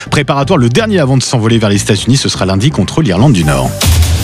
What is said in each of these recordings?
Préparatoire, le dernier avant de s'envoler vers les États-Unis, ce sera lundi contre l'Irlande du Nord.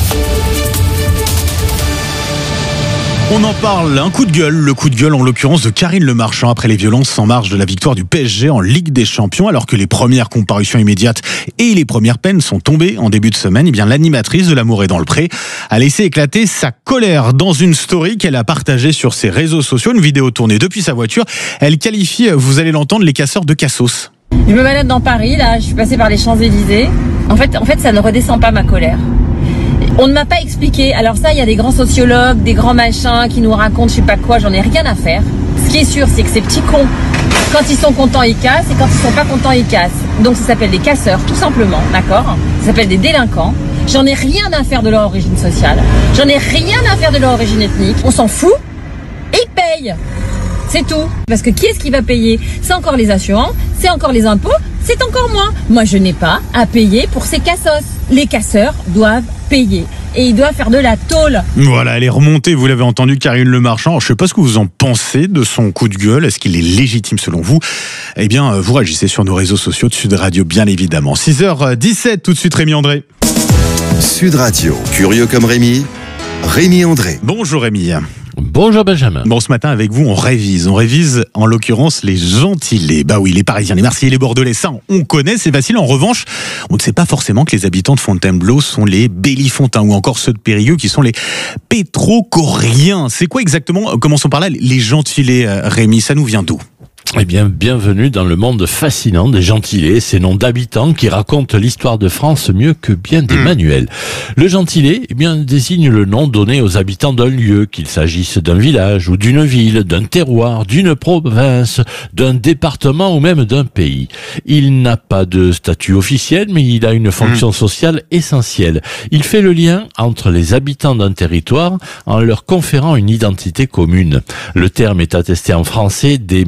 On en parle, un coup de gueule, le coup de gueule en l'occurrence de Karine Le Marchand après les violences en marge de la victoire du PSG en Ligue des Champions, alors que les premières comparutions immédiates et les premières peines sont tombées en début de semaine. Eh bien, l'animatrice de L'Amour est dans le pré a laissé éclater sa colère dans une story qu'elle a partagée sur ses réseaux sociaux, une vidéo tournée depuis sa voiture. Elle qualifie, vous allez l'entendre, les casseurs de cassos. Je me balade dans Paris, là, je suis passée par les Champs-Élysées. En fait, ça ne redescend pas ma colère. On ne m'a pas expliqué. Alors ça, il y a des grands sociologues, des grands machins qui nous racontent je sais pas quoi, j'en ai rien à faire. Ce qui est sûr, c'est que ces petits cons, quand ils sont contents, ils cassent, et quand ils sont pas contents, ils cassent. Donc ça s'appelle des casseurs, tout simplement, d'accord ? Ça s'appelle des délinquants. J'en ai rien à faire de leur origine sociale. J'en ai rien à faire de leur origine ethnique. On s'en fout. Et ils payent. C'est tout. Parce que qui est-ce qui va payer ? C'est encore les assurants, c'est encore les impôts, c'est encore moi. Moi, je n'ai pas à payer pour ces cassos. Les casseurs doivent payer. Et ils doivent faire de la tôle. Voilà, elle est remontée, vous l'avez entendu, Karine Le Marchand. Je ne sais pas ce que vous en pensez de son coup de gueule. Est-ce qu'il est légitime selon vous ? Eh bien, vous réagissez sur nos réseaux sociaux de Sud Radio, bien évidemment. 6h17, tout de suite Rémi André. Sud Radio, curieux comme Rémi, Rémi André. Bonjour Rémi. Bonjour Benjamin. Bon, ce matin avec vous, on révise en l'occurrence les gentilés. Bah oui, les Parisiens, les Marseillais, les Bordelais, ça on connaît, c'est facile. En revanche, on ne sait pas forcément que les habitants de Fontainebleau sont les Bellifontins ou encore ceux de Périgueux qui sont les Pétrocoriens. C'est quoi exactement, commençons par là, les gentilés, Rémi, ça nous vient d'où ? Eh bien, bienvenue dans le monde fascinant des gentilés, ces noms d'habitants qui racontent l'histoire de France mieux que bien des manuels. Le gentilé, eh bien, désigne le nom donné aux habitants d'un lieu, qu'il s'agisse d'un village ou d'une ville, d'un terroir, d'une province, d'un département ou même d'un pays. Il n'a pas de statut officiel, mais il a une fonction sociale essentielle. Il fait le lien entre les habitants d'un territoire en leur conférant une identité commune. Le terme est attesté en français dès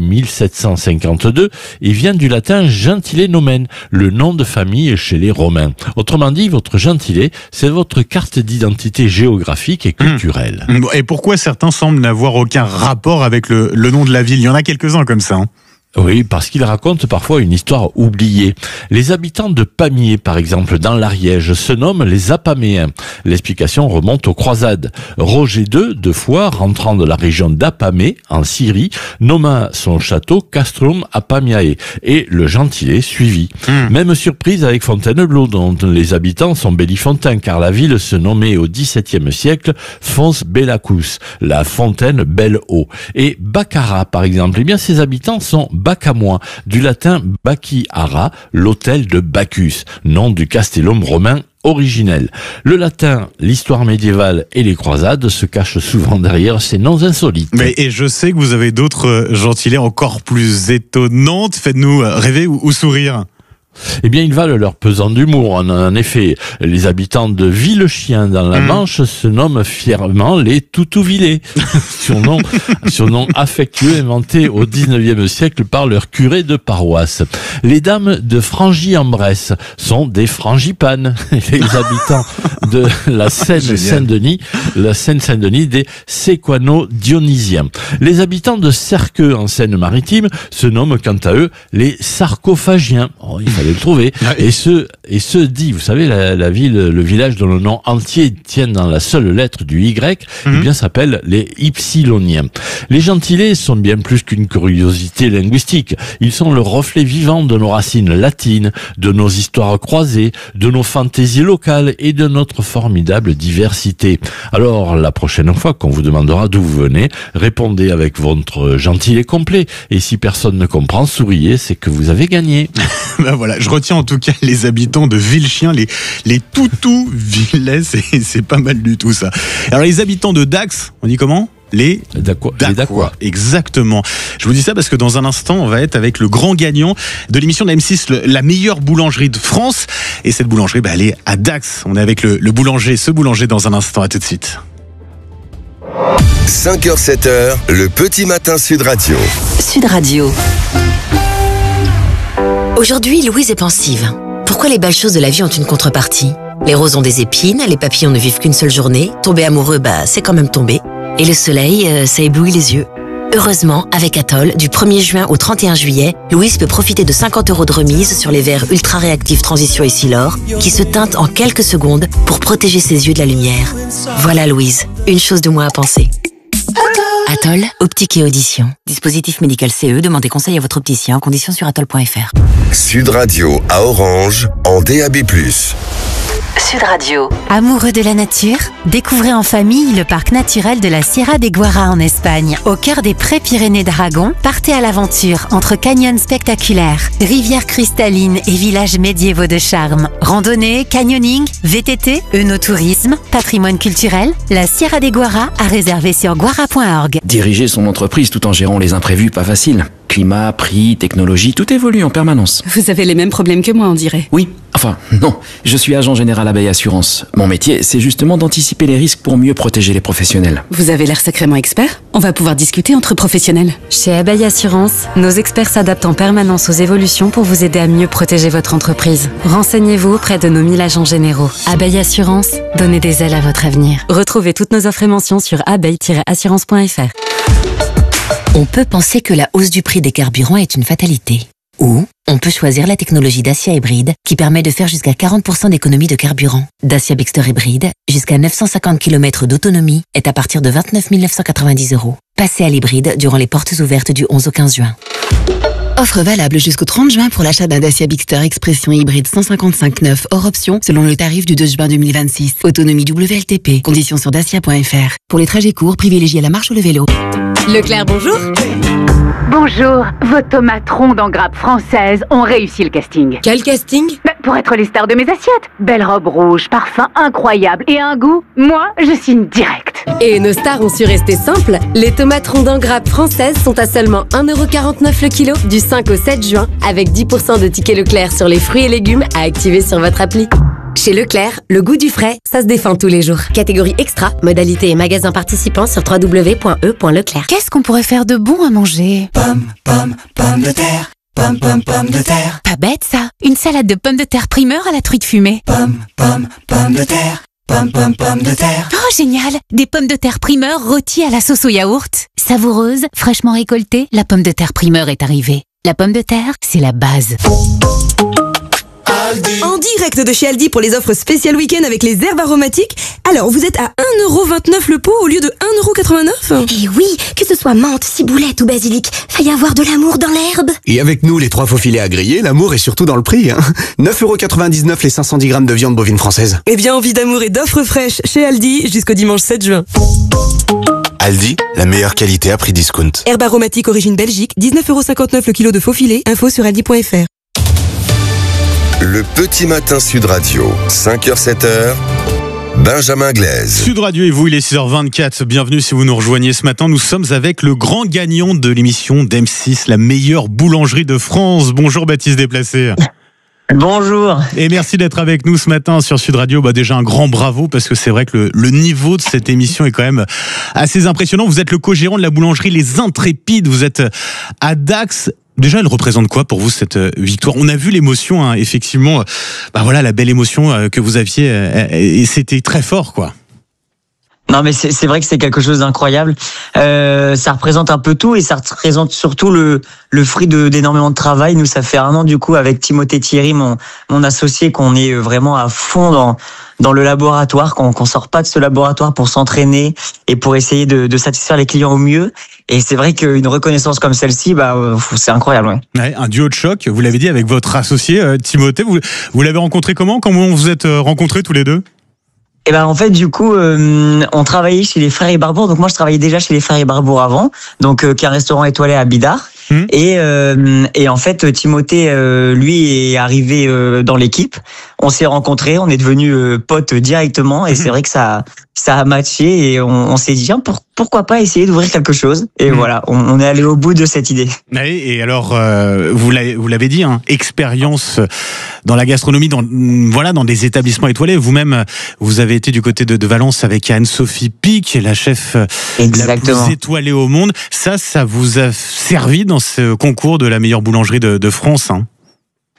1752 et vient du latin gentile nomen, le nom de famille chez les Romains. Autrement dit, votre gentilé, c'est votre carte d'identité géographique et culturelle. Et pourquoi certains semblent n'avoir aucun rapport avec le nom de la ville ? Il y en a quelques-uns comme ça. Oui, parce qu'il raconte parfois une histoire oubliée. Les habitants de Pamiers, par exemple, dans l'Ariège, se nomment les Apaméens. L'explication remonte aux croisades. Roger II, de Foix, rentrant de la région d'Apamée, en Syrie, nomma son château Castrum Apamiae, et le gentilé suivit. Même surprise avec Fontainebleau, dont les habitants sont bellifontins, car la ville se nommait au XVIIe siècle Fons Bellacus, la fontaine Belle-Eau. Et Baccarat, par exemple, eh bien, ses habitants sont Bacamois, du latin Bacchiara, l'hôtel de Bacchus, nom du castellum romain originel. Le latin, l'histoire médiévale et les croisades se cachent souvent derrière ces noms insolites. Et je sais que vous avez d'autres gentilés encore plus étonnantes. Faites-nous rêver ou sourire. Eh bien, ils valent leur pesant d'humour. En effet, les habitants de Villechien dans la Manche se nomment fièrement les Toutouvillés. surnom affectueux inventé au 19e siècle par leur curé de paroisse. Les dames de Frangy-en-Bresse sont des frangipanes. Les habitants de la Seine-Saint-Denis, des Séquano-Dionysiens. Les habitants de Serqueux en Seine-Maritime se nomment quant à eux les Sarcophagiens. Oh, il fallait le trouver. Et ce dit, vous savez, la ville, le village dont le nom entier tient dans la seule lettre du Y, eh bien, s'appelle les Ypsiloniens. Les gentilés sont bien plus qu'une curiosité linguistique. Ils sont le reflet vivant de nos racines latines, de nos histoires croisées, de nos fantaisies locales et de notre formidable diversité. Alors, la prochaine fois qu'on vous demandera d'où vous venez, répondez avec votre gentilé complet. Et si personne ne comprend, souriez, c'est que vous avez gagné. Ben voilà, je retiens en tout cas les habitants de Villechien, les Toutouvillais, c'est pas mal du tout ça. Alors les habitants de Dax, on dit comment ? Les Dacois. Exactement. Je vous dis ça parce que dans un instant, on va être avec le grand gagnant de l'émission de la M6, la meilleure boulangerie de France. Et cette boulangerie, elle est à Dax. On est avec le boulanger, ce boulanger dans un instant. À tout de suite. 5h, 7h, le petit matin Sud Radio. Sud Radio. Aujourd'hui, Louise est pensive. Pourquoi les belles choses de la vie ont une contrepartie ? Les roses ont des épines, les papillons ne vivent qu'une seule journée. Tomber amoureux, c'est quand même tomber. Et le soleil, ça éblouit les yeux. Heureusement, avec Atoll, du 1er juin au 31 juillet, Louise peut profiter de 50 € de remise sur les verres ultra réactifs Transition et Silor qui se teintent en quelques secondes pour protéger ses yeux de la lumière. Voilà Louise, une chose de moins à penser. Atoll, optique et audition. Dispositif médical CE, demandez conseil à votre opticien, conditions sur atoll.fr. Sud Radio à Orange en DAB+. Sud Radio. Amoureux de la nature, découvrez en famille le parc naturel de la Sierra de Guara en Espagne. Au cœur des Pré-Pyrénées d'Aragon, partez à l'aventure entre canyons spectaculaires, rivières cristallines et villages médiévaux de charme. Randonnée, canyoning, VTT, œnotourisme, patrimoine culturel, la Sierra de Guara à réserver sur guara.org. Diriger son entreprise tout en gérant les imprévus, pas facile. Climat, prix, technologie, tout évolue en permanence. Vous avez les mêmes problèmes que moi, on dirait. Oui, enfin, non. Je suis agent général à Abeille Assurance. Mon métier, c'est justement d'anticiper les risques pour mieux protéger les professionnels. Vous avez l'air sacrément expert. On va pouvoir discuter entre professionnels. Chez Abeille Assurance, nos experts s'adaptent en permanence aux évolutions pour vous aider à mieux protéger votre entreprise. Renseignez-vous auprès de nos 1000 agents généraux. Abeille Assurance, donnez des ailes à votre avenir. Retrouvez toutes nos offres et mentions sur abeille-assurance.fr. On peut penser que la hausse du prix des carburants est une fatalité. Ou on peut choisir la technologie Dacia Hybride qui permet de faire jusqu'à 40% d'économie de carburant. Dacia Bigster Hybride, jusqu'à 950 km d'autonomie, est à partir de 29 990 €. Passez à l'hybride durant les portes ouvertes du 11 au 15 juin. Offre valable jusqu'au 30 juin pour l'achat d'un Dacia Bigster Expression hybride 155/9 hors option selon le tarif du 2 juin 2026. Autonomie WLTP. Conditions sur dacia.fr. Pour les trajets courts, privilégiez la marche ou le vélo. Leclerc, bonjour. Bonjour, vos tomates rondes en grappe française ont réussi le casting. Quel casting? Pour être les stars de mes assiettes. Belle robe rouge, parfum incroyable et un goût, moi, je signe direct. Et nos stars ont su rester simples. Les tomates rondes en grappe françaises sont à seulement 1,49 € le kilo du 5 au 7 juin avec 10% de tickets Leclerc sur les fruits et légumes à activer sur votre appli. Chez Leclerc, le goût du frais, ça se défend tous les jours. Catégorie extra, modalité et magasin participant sur www.e.leclerc. Qu'est-ce qu'on pourrait faire de bon à manger? Pommes de terre. Pommes de terre. Pas bête ça. Une salade de pommes de terre primeur à la truite fumée. Pommes de terre. Pommes de terre. Oh génial. Des pommes de terre primeur rôties à la sauce au yaourt. Savoureuse, fraîchement récoltée, la pomme de terre primeur est arrivée. La pomme de terre, c'est la base. En direct de chez Aldi pour les offres spéciales week-end avec les herbes aromatiques. Alors, vous êtes à 1,29 € le pot au lieu de 1,89 €. Et oui, que ce soit menthe, ciboulette ou basilic, va y avoir de l'amour dans l'herbe. Et avec nous, les 3 faux filets à griller, l'amour est surtout dans le prix. 9,99 € les 510 grammes de viande bovine française. Eh bien, envie d'amour et d'offres fraîches chez Aldi jusqu'au dimanche 7 juin. Aldi, la meilleure qualité à prix discount. Herbe aromatique origine Belgique, 19,59 € le kilo de faux filets, info sur aldi.fr. Le petit matin Sud Radio, 5h-7h, Benjamin Glaise. Sud Radio et vous, il est 6h24. Bienvenue si vous nous rejoignez ce matin. Nous sommes avec le grand gagnant de l'émission d'M6, la meilleure boulangerie de France. Bonjour Baptiste Déplacé. Bonjour. Et merci d'être avec nous ce matin sur Sud Radio. Déjà un grand bravo parce que c'est vrai que le niveau de cette émission est quand même assez impressionnant. Vous êtes le co-gérant de la boulangerie Les Intrépides. Vous êtes à Dax. Déjà, elle représente quoi pour vous cette victoire? On a vu l'émotion, effectivement. Voilà, la belle émotion que vous aviez, et c'était très fort, quoi. Non, mais c'est vrai que c'est quelque chose d'incroyable. Ça représente un peu tout et ça représente surtout le fruit d'énormément de travail. Nous, ça fait 1 an du coup avec Timothée Thierry, mon associé, qu'on est vraiment à fond dans le laboratoire, qu'on sort pas de ce laboratoire pour s'entraîner et pour essayer de satisfaire les clients au mieux. Et c'est vrai qu'une reconnaissance comme celle-ci, c'est incroyable. Ouais, un duo de choc, vous l'avez dit, avec votre associé Timothée. Vous l'avez rencontré comment vous êtes rencontrés tous les deux? Et en fait, du coup, on travaillait chez les Frères et Barbour. Donc moi, je travaillais déjà chez les Frères et Barbour avant, donc qui est un restaurant étoilé à Bidart. Et en fait, Timothée, lui, est arrivé dans l'équipe. On s'est rencontrés, on est devenus potes directement, et c'est vrai que ça a matché, et on s'est dit pourquoi pas essayer d'ouvrir quelque chose. Et voilà, on est allé au bout de cette idée. Et alors, vous l'avez dit, expérience dans la gastronomie, dans des établissements étoilés. Vous-même, vous avez été du côté de Valence avec Anne-Sophie Pic, la chef la plus étoilée au monde. Ça vous a servi dans ce concours de la meilleure boulangerie de France,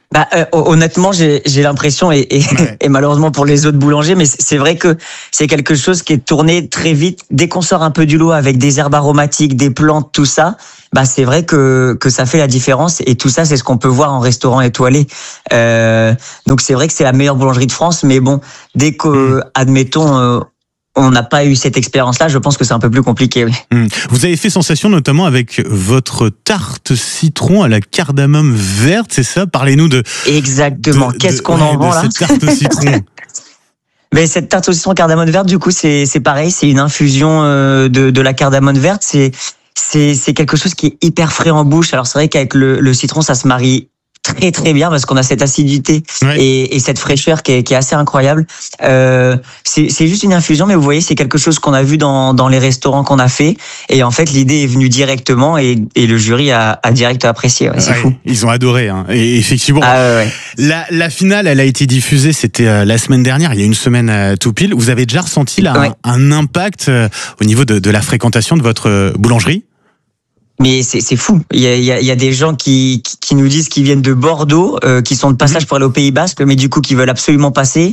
Honnêtement, j'ai l'impression, et malheureusement pour les autres boulangers, mais c'est vrai que c'est quelque chose qui est tourné très vite. Dès qu'on sort un peu du lot avec des herbes aromatiques, des plantes, tout ça, c'est vrai que ça fait la différence. Et tout ça, c'est ce qu'on peut voir en restaurant étoilé. Donc c'est vrai que c'est la meilleure boulangerie de France. Mais bon, dès que, admettons, on n'a pas eu cette expérience-là, je pense que c'est un peu plus compliqué, oui. Vous avez fait sensation notamment avec votre tarte citron à la cardamome verte, c'est ça? Parlez-nous de... Exactement. Qu'est-ce qu'on en vend là? Cette tarte au citron. Mais cette tarte au citron cardamome verte, du coup, c'est pareil, c'est une infusion de la cardamome verte. C'est quelque chose qui est hyper frais en bouche. Alors c'est vrai qu'avec le citron, ça se marie très très bien parce qu'on a cette acidité et cette fraîcheur qui est assez incroyable. C'est juste une infusion, mais vous voyez, c'est quelque chose qu'on a vu dans les restaurants qu'on a fait. Et en fait, l'idée est venue directement et le jury a direct apprécié. Ouais, c'est fou. Ils ont adoré. Hein. Et effectivement, la finale, elle a été diffusée, c'était la semaine dernière, il y a une semaine tout pile. Vous avez déjà ressenti là un impact au niveau de la fréquentation de votre boulangerie? Mais c'est fou. Il y a des gens qui nous disent qu'ils viennent de Bordeaux, qui sont de passage pour aller au Pays Basque, mais du coup qui veulent absolument passer.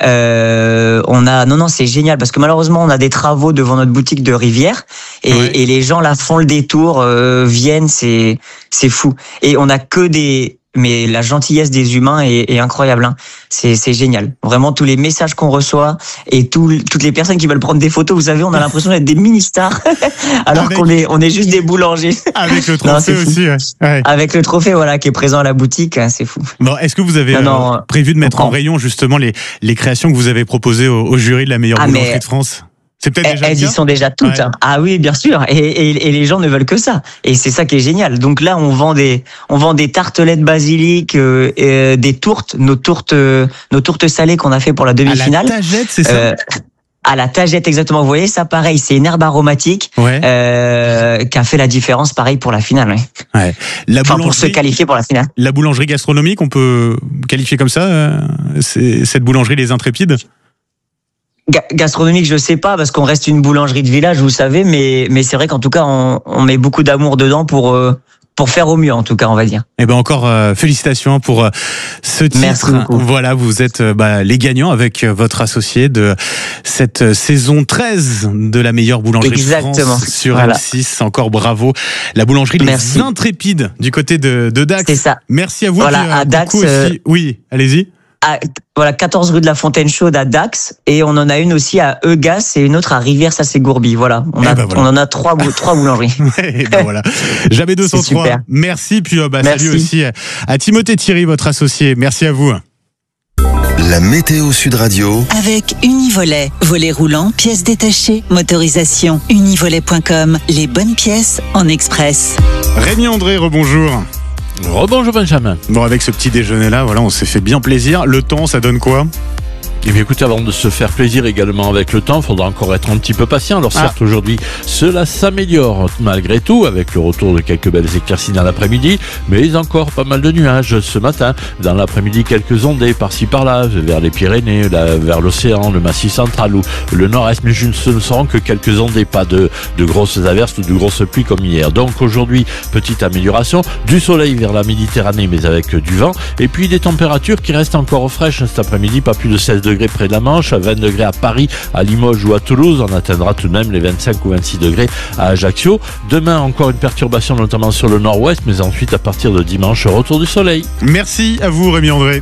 Non, c'est génial parce que malheureusement on a des travaux devant notre boutique de Rivière et les gens là font le détour, viennent, c'est fou. Et on a mais la gentillesse des humains est incroyable, hein. C'est génial. Vraiment, tous les messages qu'on reçoit et toutes les personnes qui veulent prendre des photos, vous savez, on a l'impression d'être des mini-stars, alors qu'on est juste des boulangers. Avec le trophée aussi, Avec le trophée, qui est présent à la boutique, c'est fou. Bon, est-ce que vous avez prévu de mettre en rayon, justement, les créations que vous avez proposées au jury de la meilleure boulangerie de France? C'est peut-être déjà elles y sont déjà toutes. Hein. Ah oui, bien sûr. Et les gens ne veulent que ça. Et c'est ça qui est génial. Donc là, on vend des tartelettes basilic, des tourtes, nos tourtes salées qu'on a fait pour la demi-finale. À la tagette, c'est ça? À la tagette, exactement. Vous voyez, ça pareil, c'est une herbe aromatique qui a fait la différence, pareil, pour la finale. Pour se qualifier pour la finale. La boulangerie gastronomique, on peut qualifier comme ça cette boulangerie Les Intrépides? Gastronomique, je sais pas, parce qu'on reste une boulangerie de village, vous savez, mais c'est vrai qu'en tout cas, on met beaucoup d'amour dedans pour faire au mieux, en tout cas, on va dire. Et encore félicitations pour ce titre. Merci beaucoup. Voilà, vous êtes les gagnants avec votre associé de cette saison 13 de la meilleure boulangerie de France sur M6. Encore bravo. La boulangerie Les Intrépides du côté de Dax. C'est ça. Merci à vous. À Dax. Aussi. Oui, allez-y. 14 rue de la Fontaine-Chaude à Dax, et on en a une aussi à Eugas et une autre à Rivière-Sassé-Gourby. Voilà. On en a trois boulangeries. Jamais 203. Merci. Puis salut aussi à Timothée Thierry, votre associé. Merci à vous. La météo Sud Radio. Avec Univolet. Volet roulant, pièces détachées, motorisation. Univolet.com. Les bonnes pièces en express. Rémi André, rebonjour. Rebonjour Benjamin. Bon, avec ce petit déjeuner là, on s'est fait bien plaisir. Le temps, ça donne quoi? Eh bien écoutez, avant de se faire plaisir également avec le temps, il faudra encore être un petit peu patient. Alors certes, aujourd'hui, cela s'améliore malgré tout, avec le retour de quelques belles éclaircies dans l'après-midi, mais encore pas mal de nuages ce matin. Dans l'après-midi, quelques ondées par-ci par-là, vers les Pyrénées, vers l'océan, le Massif central ou le nord-est, mais ce ne seront que quelques ondées, pas de grosses averses ou de grosses pluies comme hier. Donc aujourd'hui, petite amélioration, du soleil vers la Méditerranée, mais avec du vent, et puis des températures qui restent encore fraîches cet après-midi, pas plus de 16 degrés près de la Manche, à 20 degrés à Paris, à Limoges ou à Toulouse. On atteindra tout de même les 25 ou 26 degrés à Ajaccio. Demain, encore une perturbation, notamment sur le nord-ouest, mais ensuite, à partir de dimanche, retour du soleil. Merci à vous, Rémi André.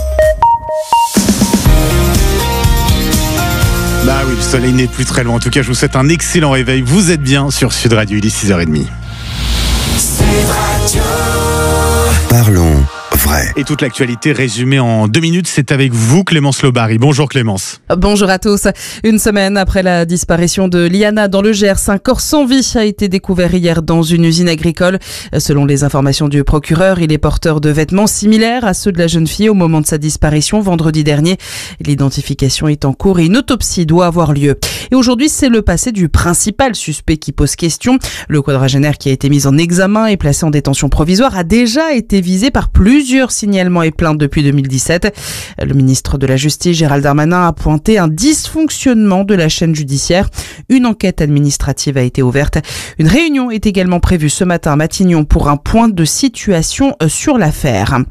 Bah oui, le soleil n'est plus très loin. En tout cas, je vous souhaite un excellent réveil. Vous êtes bien sur Sud Radio, il est 6h30. Sud Radio. Parlons vrai. Et toute l'actualité résumée en 2 minutes, c'est avec vous, Clémence Lobary. Bonjour Clémence. Bonjour à tous. Une semaine après la disparition de Liana dans le Gers, un corps sans vie a été découvert hier dans une usine agricole. Selon les informations du procureur, il est porteur de vêtements similaires à ceux de la jeune fille au moment de sa disparition vendredi dernier. L'identification est en cours et une autopsie doit avoir lieu. Et aujourd'hui, c'est le passé du principal suspect qui pose question. Le quadragénaire qui a été mis en examen et placé en détention provisoire a déjà été visé par plusieurs signalements et plaintes depuis 2017. Le ministre de la Justice, Gérald Darmanin, a pointé un dysfonctionnement de la chaîne judiciaire. Une enquête administrative a été ouverte. Une réunion est également prévue ce matin à Matignon pour un point de situation sur l'affaire.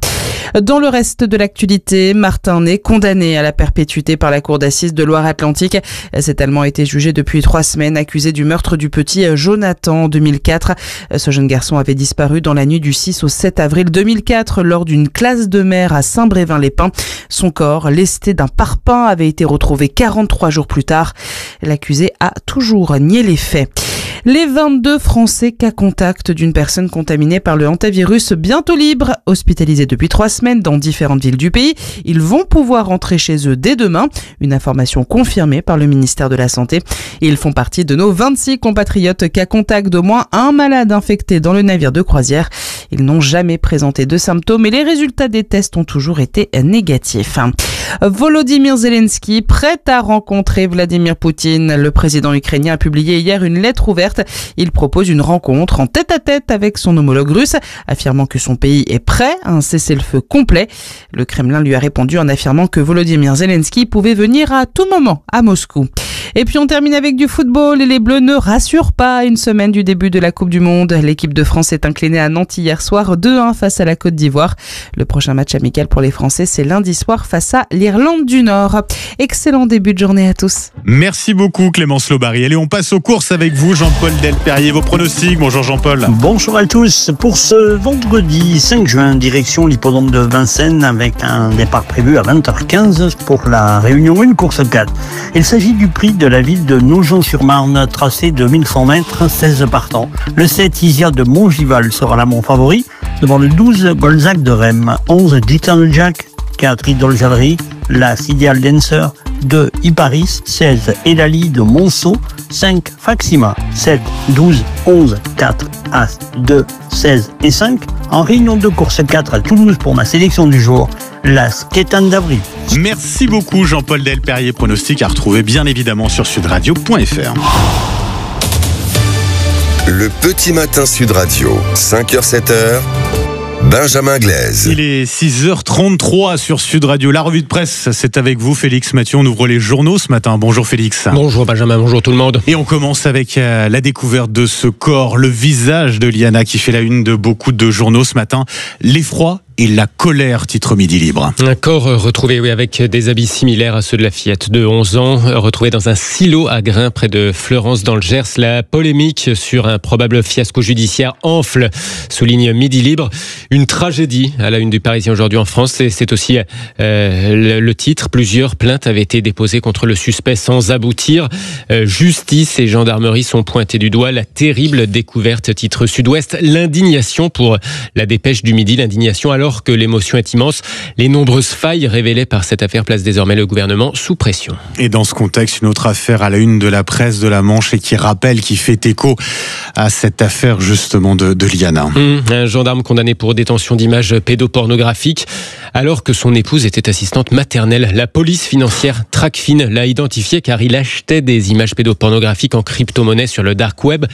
Dans le reste de l'actualité, Martin Ney condamné à la perpétuité par la cour d'assises de Loire-Atlantique. Cet Allemand a été jugé depuis 3 semaines, accusé du meurtre du petit Jonathan en 2004. Ce jeune garçon avait disparu dans la nuit du 6 au 7 avril 2004 lors d'une classe de mer à Saint-Brévin-les-Pins. Son corps, lesté d'un parpaing, avait été retrouvé 43 jours plus tard. L'accusé a toujours nié les faits. Les 22 Français cas contact d'une personne contaminée par le hantavirus bientôt libres, hospitalisés depuis 3 semaines dans différentes villes du pays. Ils vont pouvoir rentrer chez eux dès demain. Une information confirmée par le ministère de la Santé. Ils font partie de nos 26 compatriotes cas contact d'au moins un malade infecté dans le navire de croisière. Ils n'ont jamais présenté de symptômes et les résultats des tests ont toujours été négatifs. Volodymyr Zelensky, prêt à rencontrer Vladimir Poutine. Le président ukrainien a publié hier une lettre ouverte. Il propose une rencontre en tête-à-tête avec son homologue russe, affirmant que son pays est prêt à un cessez-le-feu complet. Le Kremlin lui a répondu en affirmant que Volodymyr Zelensky pouvait venir à tout moment à Moscou. Et puis on termine avec du football et les Bleus ne rassurent pas. Une semaine du début de la Coupe du Monde, l'équipe de France est inclinée à Nantes hier soir 2-1 face à la Côte d'Ivoire. Le prochain match amical pour les Français, c'est lundi soir face à l'Irlande du Nord. Excellent début de journée à tous. Merci beaucoup Clémence Lobary. Allez, on passe aux courses avec vous, Jean-Paul Delperrier. Vos pronostics. Bonjour Jean-Paul. Bonjour à tous. Pour ce vendredi 5 juin, direction l'hippodrome de Vincennes avec un départ prévu à 20h15 pour la Réunion 1 course 4. Il s'agit du prix de la ville de Nogent-sur-Marne, tracé de 1100 mètres, 16 partants. Le 7 Isia de Montgival sera là mon favori, devant le 12 Golzac de Rennes, 11 Gitan Jack, 4 Idol Jallery, la Ideal Dancer, 2 Iparis, 16 Elali de Monceau, 5 Faxima, 7, 12, 11, 4, As, 2, 16 et 5. En réunion de course 4 à Toulouse pour ma sélection du jour, la Sketan d'Avril. Merci beaucoup Jean-Paul Delperrier. Pronostic à retrouver bien évidemment sur sudradio.fr. Le petit matin Sud Radio, 5h-7h. Benjamin Glaise. Il est 6h33 sur Sud Radio. La revue de presse, c'est avec vous, Félix Mathieu. On ouvre les journaux ce matin. Bonjour Félix. Bonjour Benjamin, bonjour tout le monde. Et on commence avec la découverte de ce corps, le visage de Liana qui fait la une de beaucoup de journaux ce matin. L'effroi et la colère, titre Midi Libre. Un corps retrouvé avec des habits similaires à ceux de la fillette de 11 ans, retrouvé dans un silo à grains près de Fleurance dans le Gers. La polémique sur un probable fiasco judiciaire enfle, souligne Midi Libre. Une tragédie à la une du Parisien aujourd'hui en France. Et c'est aussi le titre. Plusieurs plaintes avaient été déposées contre le suspect sans aboutir. Justice et gendarmerie sont pointés du doigt. La terrible découverte, titre Sud-Ouest. L'indignation pour la dépêche du Midi, l'indignation alors que l'émotion est immense. Les nombreuses failles révélées par cette affaire placent désormais le gouvernement sous pression. Et dans ce contexte, une autre affaire à la une de la presse de la Manche et qui fait écho à cette affaire justement de Liana. Un gendarme condamné pour détention d'images pédopornographiques alors que son épouse était assistante maternelle. La police financière Tracfin l'a identifié car il achetait des images pédopornographiques en crypto-monnaie sur le dark web.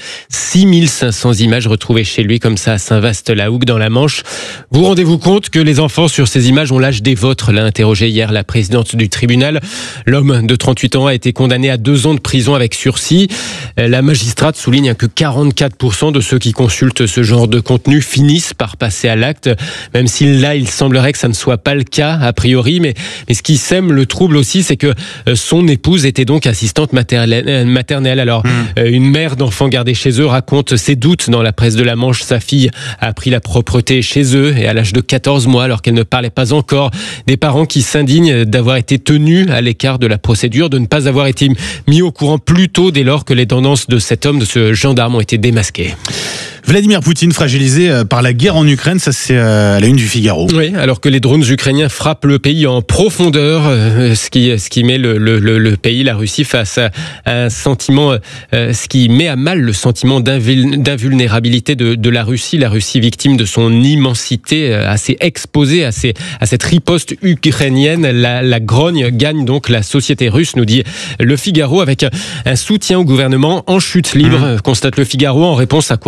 6500 images retrouvées chez lui comme ça à Saint-Vaast-la-Hougue dans la Manche. Vous rendez-vous compte que les enfants sur ces images ont l'âge des vôtres, l'a interrogé hier la présidente du tribunal. L'homme de 38 ans a été condamné à 2 ans de prison avec sursis. La magistrate souligne que 44% de ceux qui consultent ce genre de contenu finissent par passer à l'acte, même si là il semblerait que ça ne soit pas le cas a priori, mais ce qui sème le trouble aussi, c'est que son épouse était donc assistante maternelle. Alors une mère d'enfants gardés chez eux raconte ses doutes dans la presse de la Manche. Sa fille a appris la propreté chez eux et à l'âge de 14 mois, alors qu'elle ne parlait pas encore. Des parents qui s'indignent d'avoir été tenus à l'écart de la procédure, de ne pas avoir été mis au courant plus tôt dès lors que les tendances de cet homme, de ce gendarme, ont été démasquées. Vladimir Poutine fragilisé par la guerre en Ukraine, ça c'est à la une du Figaro. Oui, alors que les drones ukrainiens frappent le pays en profondeur, ce qui met le pays, la Russie, face à un sentiment, ce qui met à mal le sentiment d'invulnérabilité de la Russie victime de son immensité, assez exposée à cette riposte ukrainienne. La grogne gagne donc la société russe, nous dit le Figaro, avec un soutien au gouvernement en chute libre, constate le Figaro, en réponse à quoi le Kremlin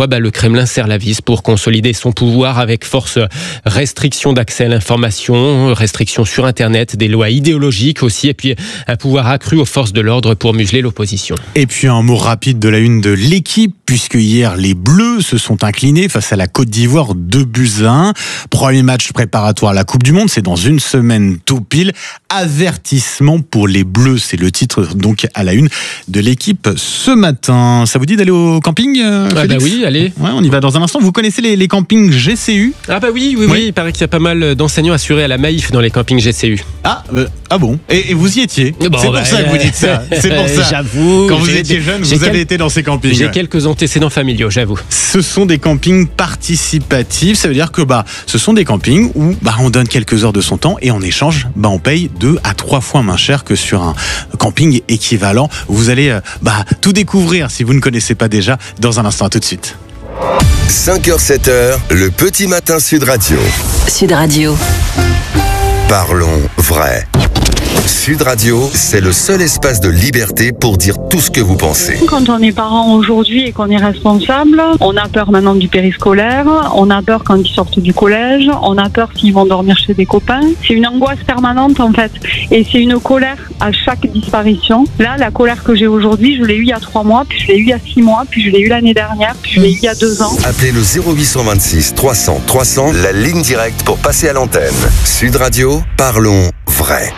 Kremlin serre la vis pour consolider son pouvoir avec force. Restriction d'accès à l'information, restriction sur Internet, des lois idéologiques aussi, et puis un pouvoir accru aux forces de l'ordre pour museler l'opposition. Et puis un mot rapide de la une de l'équipe, puisque hier les Bleus se sont inclinés face à la Côte d'Ivoire 2-1. Premier match préparatoire à la Coupe du Monde, c'est dans une semaine tout pile. Avertissement pour les Bleus, c'est le titre donc à la une de l'équipe ce matin. Ça vous dit d'aller au camping, Félix ? Bah oui, allez. Ouais, on y va dans un instant. Vous connaissez les campings GCU ? Ah bah oui, il paraît qu'il y a pas mal d'enseignants assurés à la Maïf dans les campings GCU. Ah bon. Et vous y étiez ? C'est pour ça que vous dites ça. C'est pour ça. J'avoue. Quand vous étiez jeune, vous avez été dans ces campings. J'ai quelques antécédents familiaux, j'avoue. Ce sont des campings participatifs. Ça veut dire que ce sont des campings où on donne quelques heures de son temps et en échange, on paye 2 à 3 fois moins cher que sur un camping équivalent. Vous allez tout découvrir si vous ne connaissez pas déjà dans un instant. À tout de suite. 5h, 7h, le petit matin Sud Radio. Sud Radio. Parlons vrai. Sud Radio, c'est le seul espace de liberté pour dire tout ce que vous pensez. Quand on est parent aujourd'hui et qu'on est responsable, on a peur maintenant du périscolaire, on a peur quand ils sortent du collège, on a peur s'ils vont dormir chez des copains. C'est une angoisse permanente en fait. Et c'est une colère à chaque disparition. Là, la colère que j'ai aujourd'hui, je l'ai eue il y a 3 mois, puis je l'ai eue il y a 6 mois, puis je l'ai eue l'année dernière, puis je l'ai eue il y a 2 ans. Appelez le 0826 300 300, la ligne directe pour passer à l'antenne. Sud Radio, parlons vrai.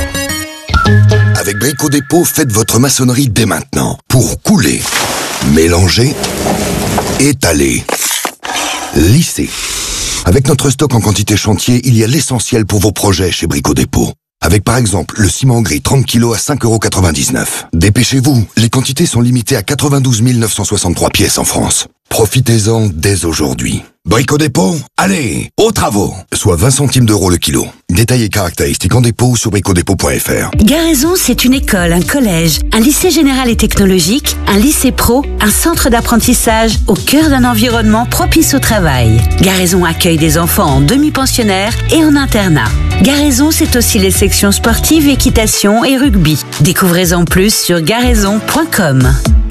Avec Brico Dépôt, faites votre maçonnerie dès maintenant. Pour couler, mélanger, étaler, lisser. Avec notre stock en quantité chantier, il y a l'essentiel pour vos projets chez Brico Dépôt. Avec par exemple le ciment gris 30 kg à 5,99 €. Dépêchez-vous, les quantités sont limitées à 92 963 pièces en France. Profitez-en dès aujourd'hui. Brico Dépôt, allez, aux travaux. Soit 20 centimes d'euros le kilo. Détails et caractéristiques en dépôt sur bricodépôt.fr. Garaison, c'est une école, un collège, un lycée général et technologique, un lycée pro, un centre d'apprentissage au cœur d'un environnement propice au travail. Garaison accueille des enfants en demi-pensionnaire et en internat. Garaison, c'est aussi les sections sportives, équitation et rugby. Découvrez-en plus sur garaison.com.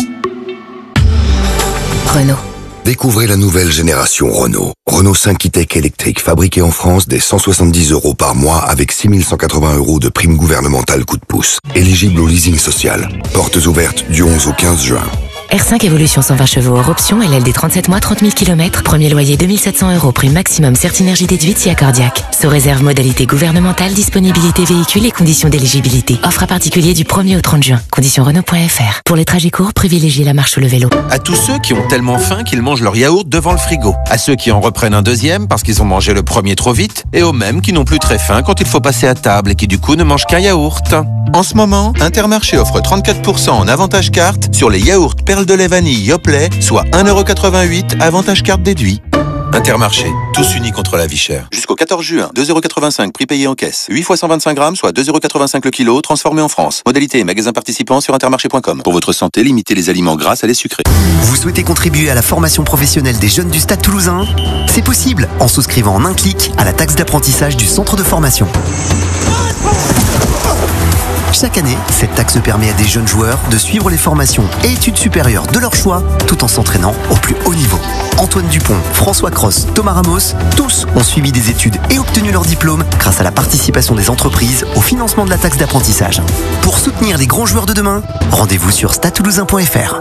Renault. Découvrez la nouvelle génération Renault. Renault 5 e-Tech électrique, fabriqué en France dès 170 € par mois avec 6 180 € de prime gouvernementale coup de pouce. Éligible au leasing social. Portes ouvertes du 11 au 15 juin. R5 Evolution 120 chevaux hors option, LLD 37 mois, 30 000 km, premier loyer 2 700 €, prime maximum Certinergie déduite si accordiaque. Sous réserve modalité gouvernementale, disponibilité véhicule et conditions d'éligibilité. Offre à particulier du 1er au 30 juin. Conditions Renault.fr. Pour les trajets courts, privilégiez la marche ou le vélo. À tous ceux qui ont tellement faim qu'ils mangent leur yaourt devant le frigo. À ceux qui en reprennent un deuxième parce qu'ils ont mangé le premier trop vite. Et aux mêmes qui n'ont plus très faim quand il faut passer à table et qui du coup ne mangent qu'un yaourt. En ce moment, Intermarché offre 34% en avantage carte sur les yaourts perles de lait vanille Yoplait, soit 1,88 € avantage carte déduit. Intermarché, tous unis contre la vie chère. Jusqu'au 14 juin, 2,85 € prix payé en caisse. 8 fois 125 grammes, soit 2,85 € le kilo, transformé en France. Modalité et magasin participant sur intermarché.com. Pour votre santé, limitez les aliments gras à les sucrés. Vous souhaitez contribuer à la formation professionnelle des jeunes du Stade Toulousain ? C'est possible en souscrivant en un clic à la taxe d'apprentissage du centre de formation. Chaque année, cette taxe permet à des jeunes joueurs de suivre les formations et études supérieures de leur choix tout en s'entraînant au plus haut niveau. Antoine Dupont, François Cross, Thomas Ramos, tous ont suivi des études et obtenu leur diplôme grâce à la participation des entreprises au financement de la taxe d'apprentissage. Pour soutenir les grands joueurs de demain, rendez-vous sur stadetoulousain.fr.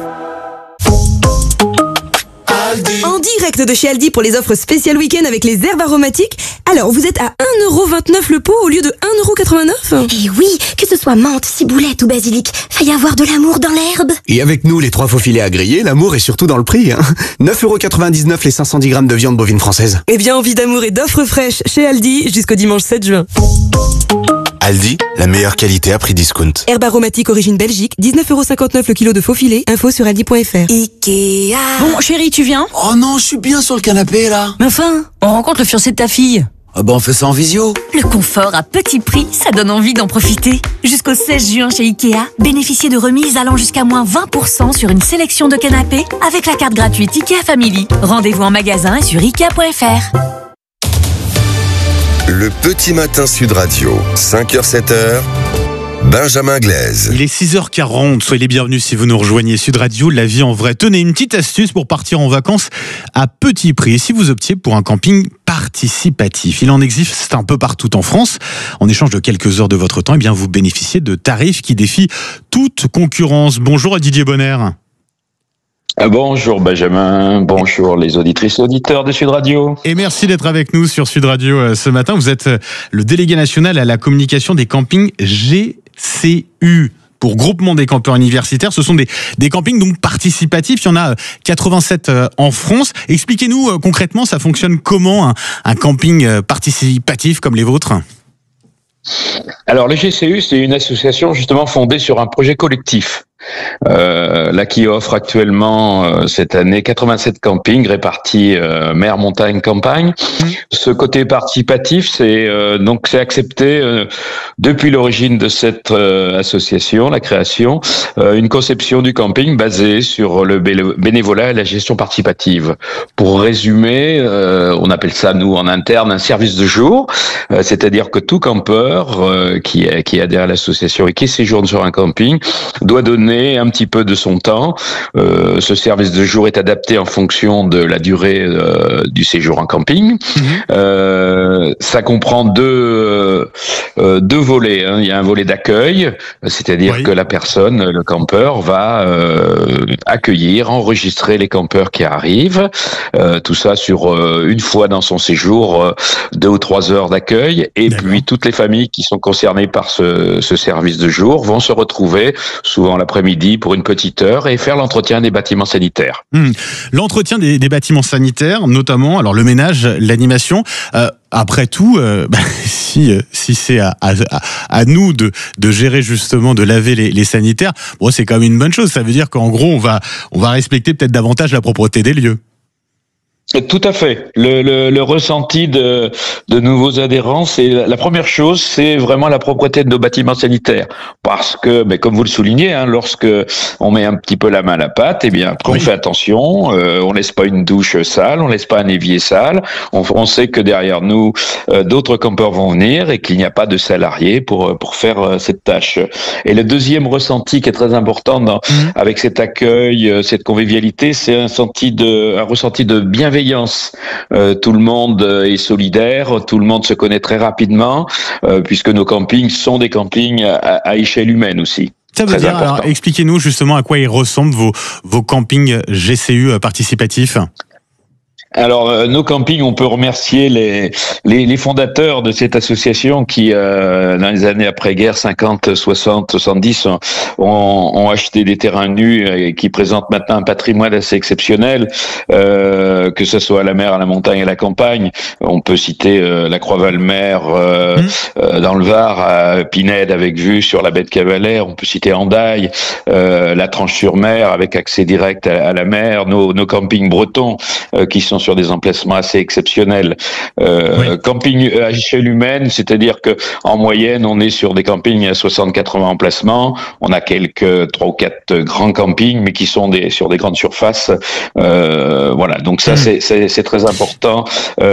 En direct de chez Aldi pour les offres spéciales week-end avec les herbes aromatiques. Alors, vous êtes à 1,29 € le pot au lieu de 1,89 €. Et oui, que ce soit menthe, ciboulette ou basilic, faille avoir de l'amour dans l'herbe. Et avec nous, les 3 faux filets à griller, l'amour est surtout dans le prix. 9,99 € les 510 grammes de viande bovine française. Eh bien, envie d'amour et d'offres fraîches chez Aldi jusqu'au dimanche 7 juin. Aldi, la meilleure qualité à prix discount. Herbe aromatique origine Belgique, 19,59 € le kilo de faux filet. Info sur aldi.fr. Ikea. Bon, chérie, tu viens ? Oh non, je suis bien sur le canapé là. Mais enfin, on rencontre le fiancé de ta fille. Ah bah on fait ça en visio. Le confort à petit prix, ça donne envie d'en profiter. Jusqu'au 16 juin chez Ikea, bénéficiez de remises allant jusqu'à moins 20% sur une sélection de canapés avec la carte gratuite Ikea Family. Rendez-vous en magasin et sur Ikea.fr. Le petit matin Sud Radio, 5h, 7h, Benjamin Glaise. Il est 6h40, soyez les bienvenus si vous nous rejoignez. Sud Radio, la vie en vrai. Tenez, une petite astuce pour partir en vacances à petit prix. Et si vous optiez pour un camping participatif, il en existe un peu partout en France. En échange de quelques heures de votre temps, eh bien, vous bénéficiez de tarifs qui défient toute concurrence. Bonjour à Didier Bonner. Bonjour Benjamin, bonjour les auditrices et auditeurs de Sud Radio. Et merci d'être avec nous sur Sud Radio ce matin. Vous êtes le délégué national à la communication des campings GCU. Pour Groupement des campeurs universitaires, ce sont des campings donc participatifs. Il y en a 87 en France. Expliquez-nous concrètement, ça fonctionne comment un camping participatif comme les vôtres ? Alors le GCU, c'est une association justement fondée sur un projet collectif. Là qui offre actuellement cette année 87 campings répartis mer, montagne, campagne. Ce côté participatif, c'est accepté depuis l'origine de cette association, la création, une conception du camping basée sur le bénévolat et la gestion participative. Pour résumer, on appelle ça nous en interne un service de jour, c'est-à-dire que tout campeur qui adhère à l'association et qui séjourne sur un camping doit donner un petit peu de son temps. Ce service de jour est adapté en fonction de la durée du séjour en camping. Ça comprend deux volets. Il y a un volet d'accueil, c'est-à-dire que la personne, le campeur, va accueillir, enregistrer les campeurs qui arrivent. Tout ça sur une fois dans son séjour, 2 ou 3 heures d'accueil. Et puis toutes les familles qui sont concernées par ce service de jour vont se retrouver souvent l'après-midi pour une petite heure et faire l'entretien des bâtiments sanitaires. L'entretien des bâtiments sanitaires, notamment, alors le ménage, l'animation. Après tout, si c'est à nous de gérer justement, de laver les sanitaires, bon, c'est quand même une bonne chose. Ça veut dire qu'en gros, on va respecter peut-être davantage la propreté des lieux. Tout à fait. Le ressenti de nouveaux adhérents, c'est la première chose, c'est vraiment la propreté de nos bâtiments sanitaires. Parce que, comme vous le soulignez, lorsque on met un petit peu la main à la pâte, on fait attention. On laisse pas une douche sale, on laisse pas un évier sale. On sait que derrière nous, d'autres campeurs vont venir et qu'il n'y a pas de salariés pour faire cette tâche. Et le deuxième ressenti qui est très important avec cet accueil, cette convivialité, c'est un ressenti de bienveillance. Tout le monde est solidaire, tout le monde se connaît très rapidement, puisque nos campings sont des campings à échelle humaine aussi. Ça veut dire, alors, expliquez-nous justement à quoi ils ressemblent vos campings GCU participatifs. Alors, nos campings, on peut remercier les fondateurs de cette association qui, dans les années après-guerre, 50, 60, 70, ont acheté des terrains nus et qui présentent maintenant un patrimoine assez exceptionnel, que ce soit à la mer, à la montagne, à la campagne. On peut citer la Croix-Valmer dans le Var, à Pinède avec vue sur la baie de Cavalère. On peut citer Hendaye, la Tranche-sur-Mer avec accès direct à la mer. Nos campings bretons qui sont sur des emplacements assez exceptionnels. Camping à échelle humaine, c'est-à-dire que en moyenne, on est sur des campings à 60-80 emplacements. On a quelques 3 ou 4 grands campings, mais qui sont sur des grandes surfaces. Voilà, donc ça c'est très important.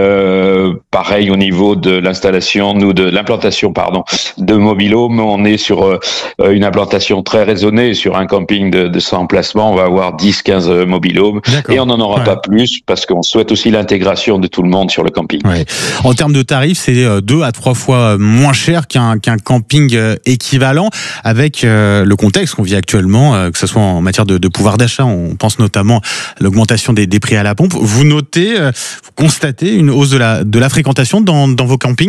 Pareil au niveau de l'installation, de l'implantation, de mobil-home, on est sur une implantation très raisonnée. Sur un camping de 100 emplacements, on va avoir 10-15 mobil-homes et on n'en aura pas plus parce qu'on souhaite aussi l'intégration de tout le monde sur le camping. En termes de tarifs, c'est 2 à 3 fois moins cher qu'un camping équivalent, avec le contexte qu'on vit actuellement, que ce soit en matière de pouvoir d'achat. On pense notamment à l'augmentation des prix à la pompe. Vous notez, vous constatez une hausse de la fréquentation dans vos campings ?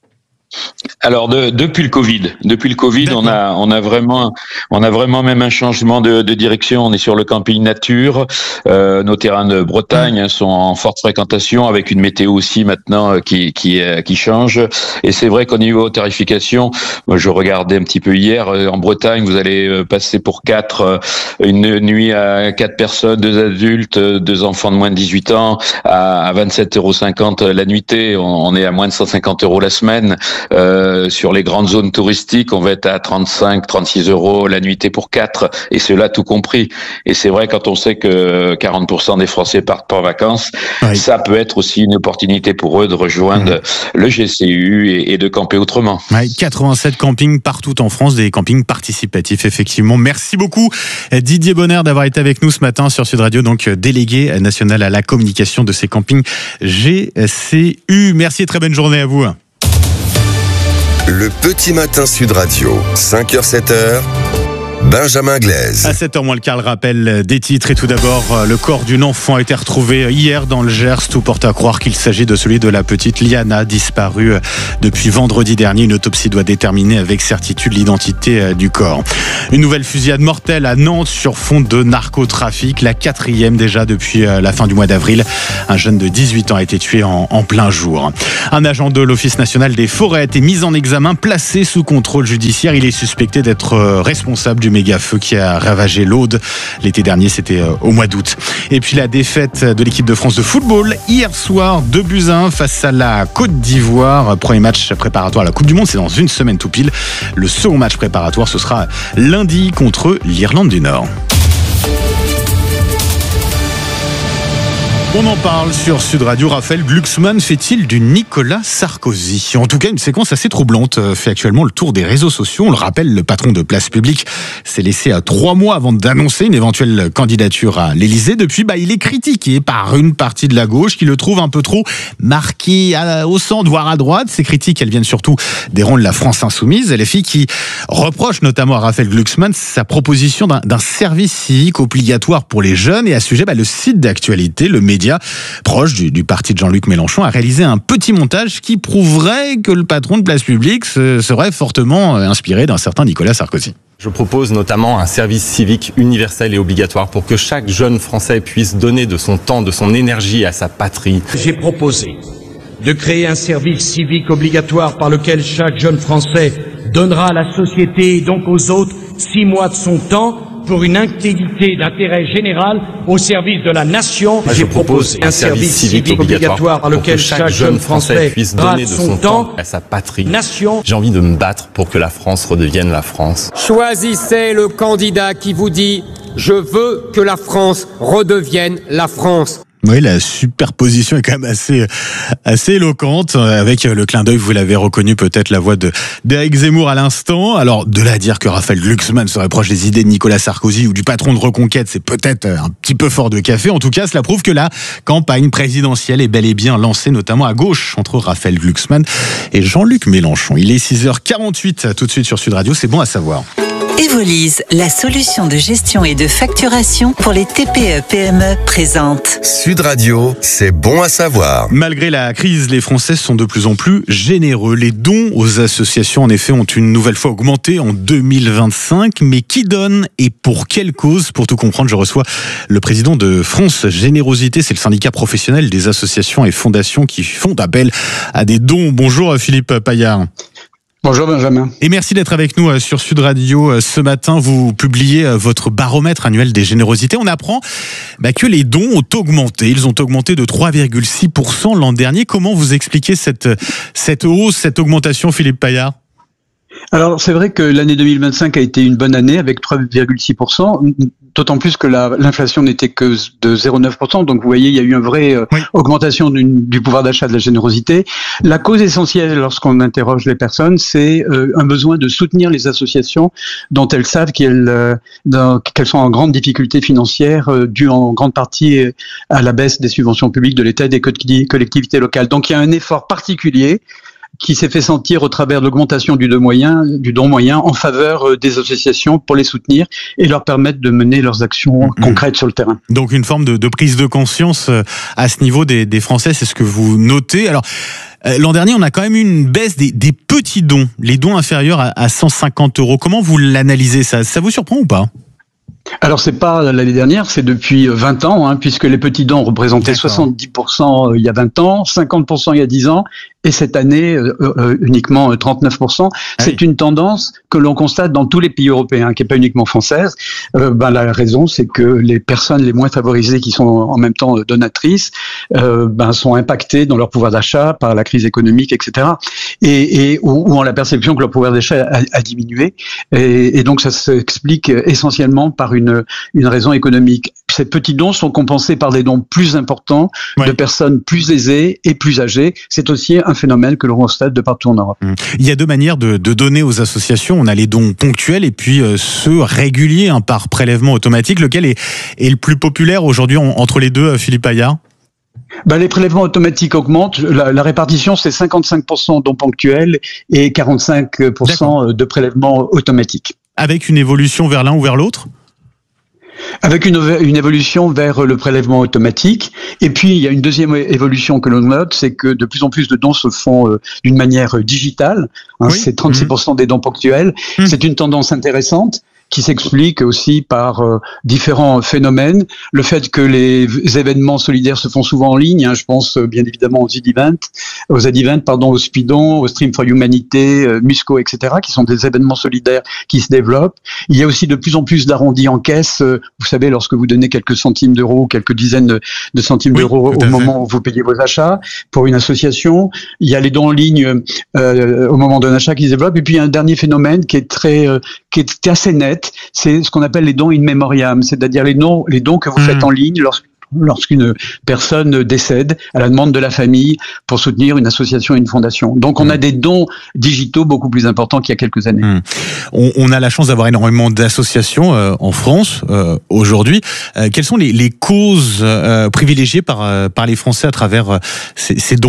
Alors depuis le Covid, on a vraiment même un changement de direction. On est sur le camping nature. Nos terrains de Bretagne sont en forte fréquentation avec une météo aussi maintenant qui change. Et c'est vrai qu'au niveau tarification, je regardais un petit peu hier en Bretagne, vous allez passer pour 4 une nuit à 4 personnes, 2 adultes, 2 enfants de moins de 18 ans à 27,50 € la nuitée. On est à moins de 150 € la semaine. Sur les grandes zones touristiques, on va être à 35, 36 euros la nuitée pour 4, et cela tout compris. Et c'est vrai, quand on sait que 40% des Français partent pas en vacances, ça peut être aussi une opportunité pour eux de rejoindre le GCU et de camper autrement. 87 campings partout en France, des campings participatifs, effectivement. Merci beaucoup Didier Bonner d'avoir été avec nous ce matin sur Sud Radio, donc délégué national à la communication de ces campings GCU. Merci et très bonne journée à vous. Le petit matin Sud Radio, 5h, 7h. Benjamin Glaise. À 7h moins le quart, le rappel des titres. Et tout d'abord, le corps d'une enfant a été retrouvé hier dans le Gers. Tout porte à croire qu'il s'agit de celui de la petite Liana, disparue depuis vendredi dernier. Une autopsie doit déterminer avec certitude l'identité du corps. Une nouvelle fusillade mortelle à Nantes sur fond de narcotrafic. La 4e déjà depuis la fin du mois d'avril. Un jeune de 18 ans a été tué en plein jour. Un agent de l'Office national des forêts a été mis en examen, placé sous contrôle judiciaire. Il est suspecté d'être responsable du méga-feu qui a ravagé l'Aude l'été dernier, c'était au mois d'août. Et puis la défaite de l'équipe de France de football hier soir, 2-1 face à la Côte d'Ivoire. Premier match préparatoire à la Coupe du Monde, c'est dans une semaine tout pile. Le second match préparatoire, ce sera lundi contre l'Irlande du Nord. On en parle sur Sud Radio. Raphaël Glucksmann fait-il du Nicolas Sarkozy ? En tout cas, une séquence assez troublante fait actuellement le tour des réseaux sociaux. On le rappelle, le patron de Place Publique s'est laissé à 3 mois avant d'annoncer une éventuelle candidature à l'Élysée. Depuis, il est critiqué par une partie de la gauche qui le trouve un peu trop marqué au centre, voire à droite. Ces critiques, elles viennent surtout des rangs de la France Insoumise. LFI qui reproche notamment à Raphaël Glucksmann sa proposition d'un service civique obligatoire pour les jeunes. Et à ce sujet, le site d'actualité, le média proche du parti de Jean-Luc Mélenchon, a réalisé un petit montage qui prouverait que le patron de Place Publique serait fortement inspiré d'un certain Nicolas Sarkozy. Je propose notamment un service civique universel et obligatoire pour que chaque jeune Français puisse donner de son temps, de son énergie à sa patrie. J'ai proposé de créer un service civique obligatoire par lequel chaque jeune Français donnera à la société et donc aux autres 6 mois de son temps pour une activité d'intérêt général au service de la nation. J'ai proposé un service civique obligatoire par lequel chaque jeune Français puisse donner de son temps à sa patrie. Nation. J'ai envie de me battre pour que la France redevienne la France. Choisissez le candidat qui vous dit « Je veux que la France redevienne la France ». Oui, la superposition est quand même assez éloquente, avec le clin d'œil, vous l'avez reconnu peut-être, la voix d'Éric Zemmour à l'instant. Alors, de là à dire que Raphaël Glucksmann serait proche des idées de Nicolas Sarkozy ou du patron de Reconquête, c'est peut-être un petit peu fort de café. En tout cas, cela prouve que la campagne présidentielle est bel et bien lancée, notamment à gauche, entre Raphaël Glucksmann et Jean-Luc Mélenchon. Il est 6h48, tout de suite sur Sud Radio, c'est bon à savoir. Evolise, la solution de gestion et de facturation pour les TPE-PME présente. Sud Radio, c'est bon à savoir. Malgré la crise, les Français sont de plus en plus généreux. Les dons aux associations, en effet, ont une nouvelle fois augmenté en 2025. Mais qui donne et pour quelle cause ? Pour tout comprendre, je reçois le président de France Générosité. C'est le syndicat professionnel des associations et fondations qui font appel à des dons. Bonjour Philippe Paillard. Bonjour Benjamin. Et merci d'être avec nous sur Sud Radio. Ce matin, vous publiez votre baromètre annuel des générosités. On apprend que les dons ont augmenté. Ils ont augmenté de 3,6% l'an dernier. Comment vous expliquez cette hausse, cette augmentation, Philippe Paillard ? Alors, c'est vrai que l'année 2025 a été une bonne année avec 3,6%, d'autant plus que l'inflation n'était que de 0,9%. Donc, vous voyez, il y a eu une vraie augmentation du pouvoir d'achat de la générosité. La cause essentielle, lorsqu'on interroge les personnes, c'est un besoin de soutenir les associations dont elles savent qu'elles sont en grande difficulté financière, due en grande partie à la baisse des subventions publiques de l'État et des collectivités locales. Donc, il y a un effort particulier qui s'est fait sentir au travers de l'augmentation du don moyen en faveur des associations pour les soutenir et leur permettre de mener leurs actions concrètes sur le terrain. Donc une forme de prise de conscience à ce niveau des Français, c'est ce que vous notez. Alors l'an dernier, on a quand même eu une baisse des petits dons, les dons inférieurs à 150 €. Comment vous l'analysez ça vous surprend ou pas ? Alors c'est pas l'année dernière, c'est depuis 20 ans, puisque les petits dons représentaient 70% il y a 20 ans, 50% il y a 10 ans, et cette année uniquement 39%. C'est une tendance que l'on constate dans tous les pays européens, qui n'est pas uniquement française. La raison, c'est que les personnes les moins favorisées, qui sont en même temps donatrices, sont impactées dans leur pouvoir d'achat par la crise économique, etc. Ou en la perception que leur pouvoir d'achat a diminué. Et donc ça s'explique essentiellement par une raison économique. Ces petits dons sont compensés par des dons plus importants de personnes plus aisées et plus âgées. C'est aussi un phénomène que l'on constate de partout en Europe. Il y a deux manières de donner aux associations. On a les dons ponctuels et puis ceux réguliers par prélèvement automatique. Lequel est le plus populaire aujourd'hui entre les deux, Philippe Paillard ? Les prélèvements automatiques augmentent. La répartition, c'est 55% dons ponctuels et 45% de prélèvements automatiques. Avec une évolution vers l'un ou vers l'autre ? Avec une évolution vers le prélèvement automatique. Et puis, il y a une deuxième évolution que l'on note, c'est que de plus en plus de dons se font d'une manière digitale. C'est 36% des dons ponctuels. C'est une tendance intéressante qui s'explique aussi par différents phénomènes. Le fait que les événements solidaires se font souvent en ligne, je pense bien évidemment aux Z-Events, au Spidon, au Stream for Humanité, Musco, etc., qui sont des événements solidaires qui se développent. Il y a aussi de plus en plus d'arrondis en caisse. Vous savez, lorsque vous donnez quelques centimes d'euros, quelques dizaines de centimes d'euros au moment où vous payez vos achats pour une association. Il y a les dons en ligne au moment d'un achat qui se développent. Et puis, il y a un dernier phénomène qui est assez net. C'est ce qu'on appelle les dons in memoriam, c'est-à-dire les dons que vous faites en ligne lorsqu'une personne décède à la demande de la famille pour soutenir une association et une fondation. Donc on a des dons digitaux beaucoup plus importants qu'il y a quelques années. On a la chance d'avoir énormément d'associations en France aujourd'hui. Quelles sont les causes privilégiées par les Français à travers ces dons ?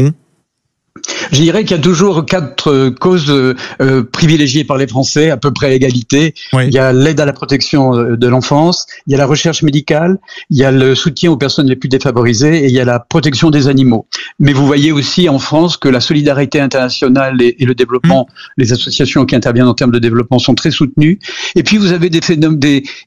Je dirais qu'il y a toujours 4 causes privilégiées par les Français, à peu près à égalité. Il y a l'aide à la protection de l'enfance, il y a la recherche médicale, il y a le soutien aux personnes les plus défavorisées et il y a la protection des animaux. Mais vous voyez aussi en France que la solidarité internationale et le développement, les associations qui interviennent en termes de développement sont très soutenues. Et puis vous avez des phénomènes,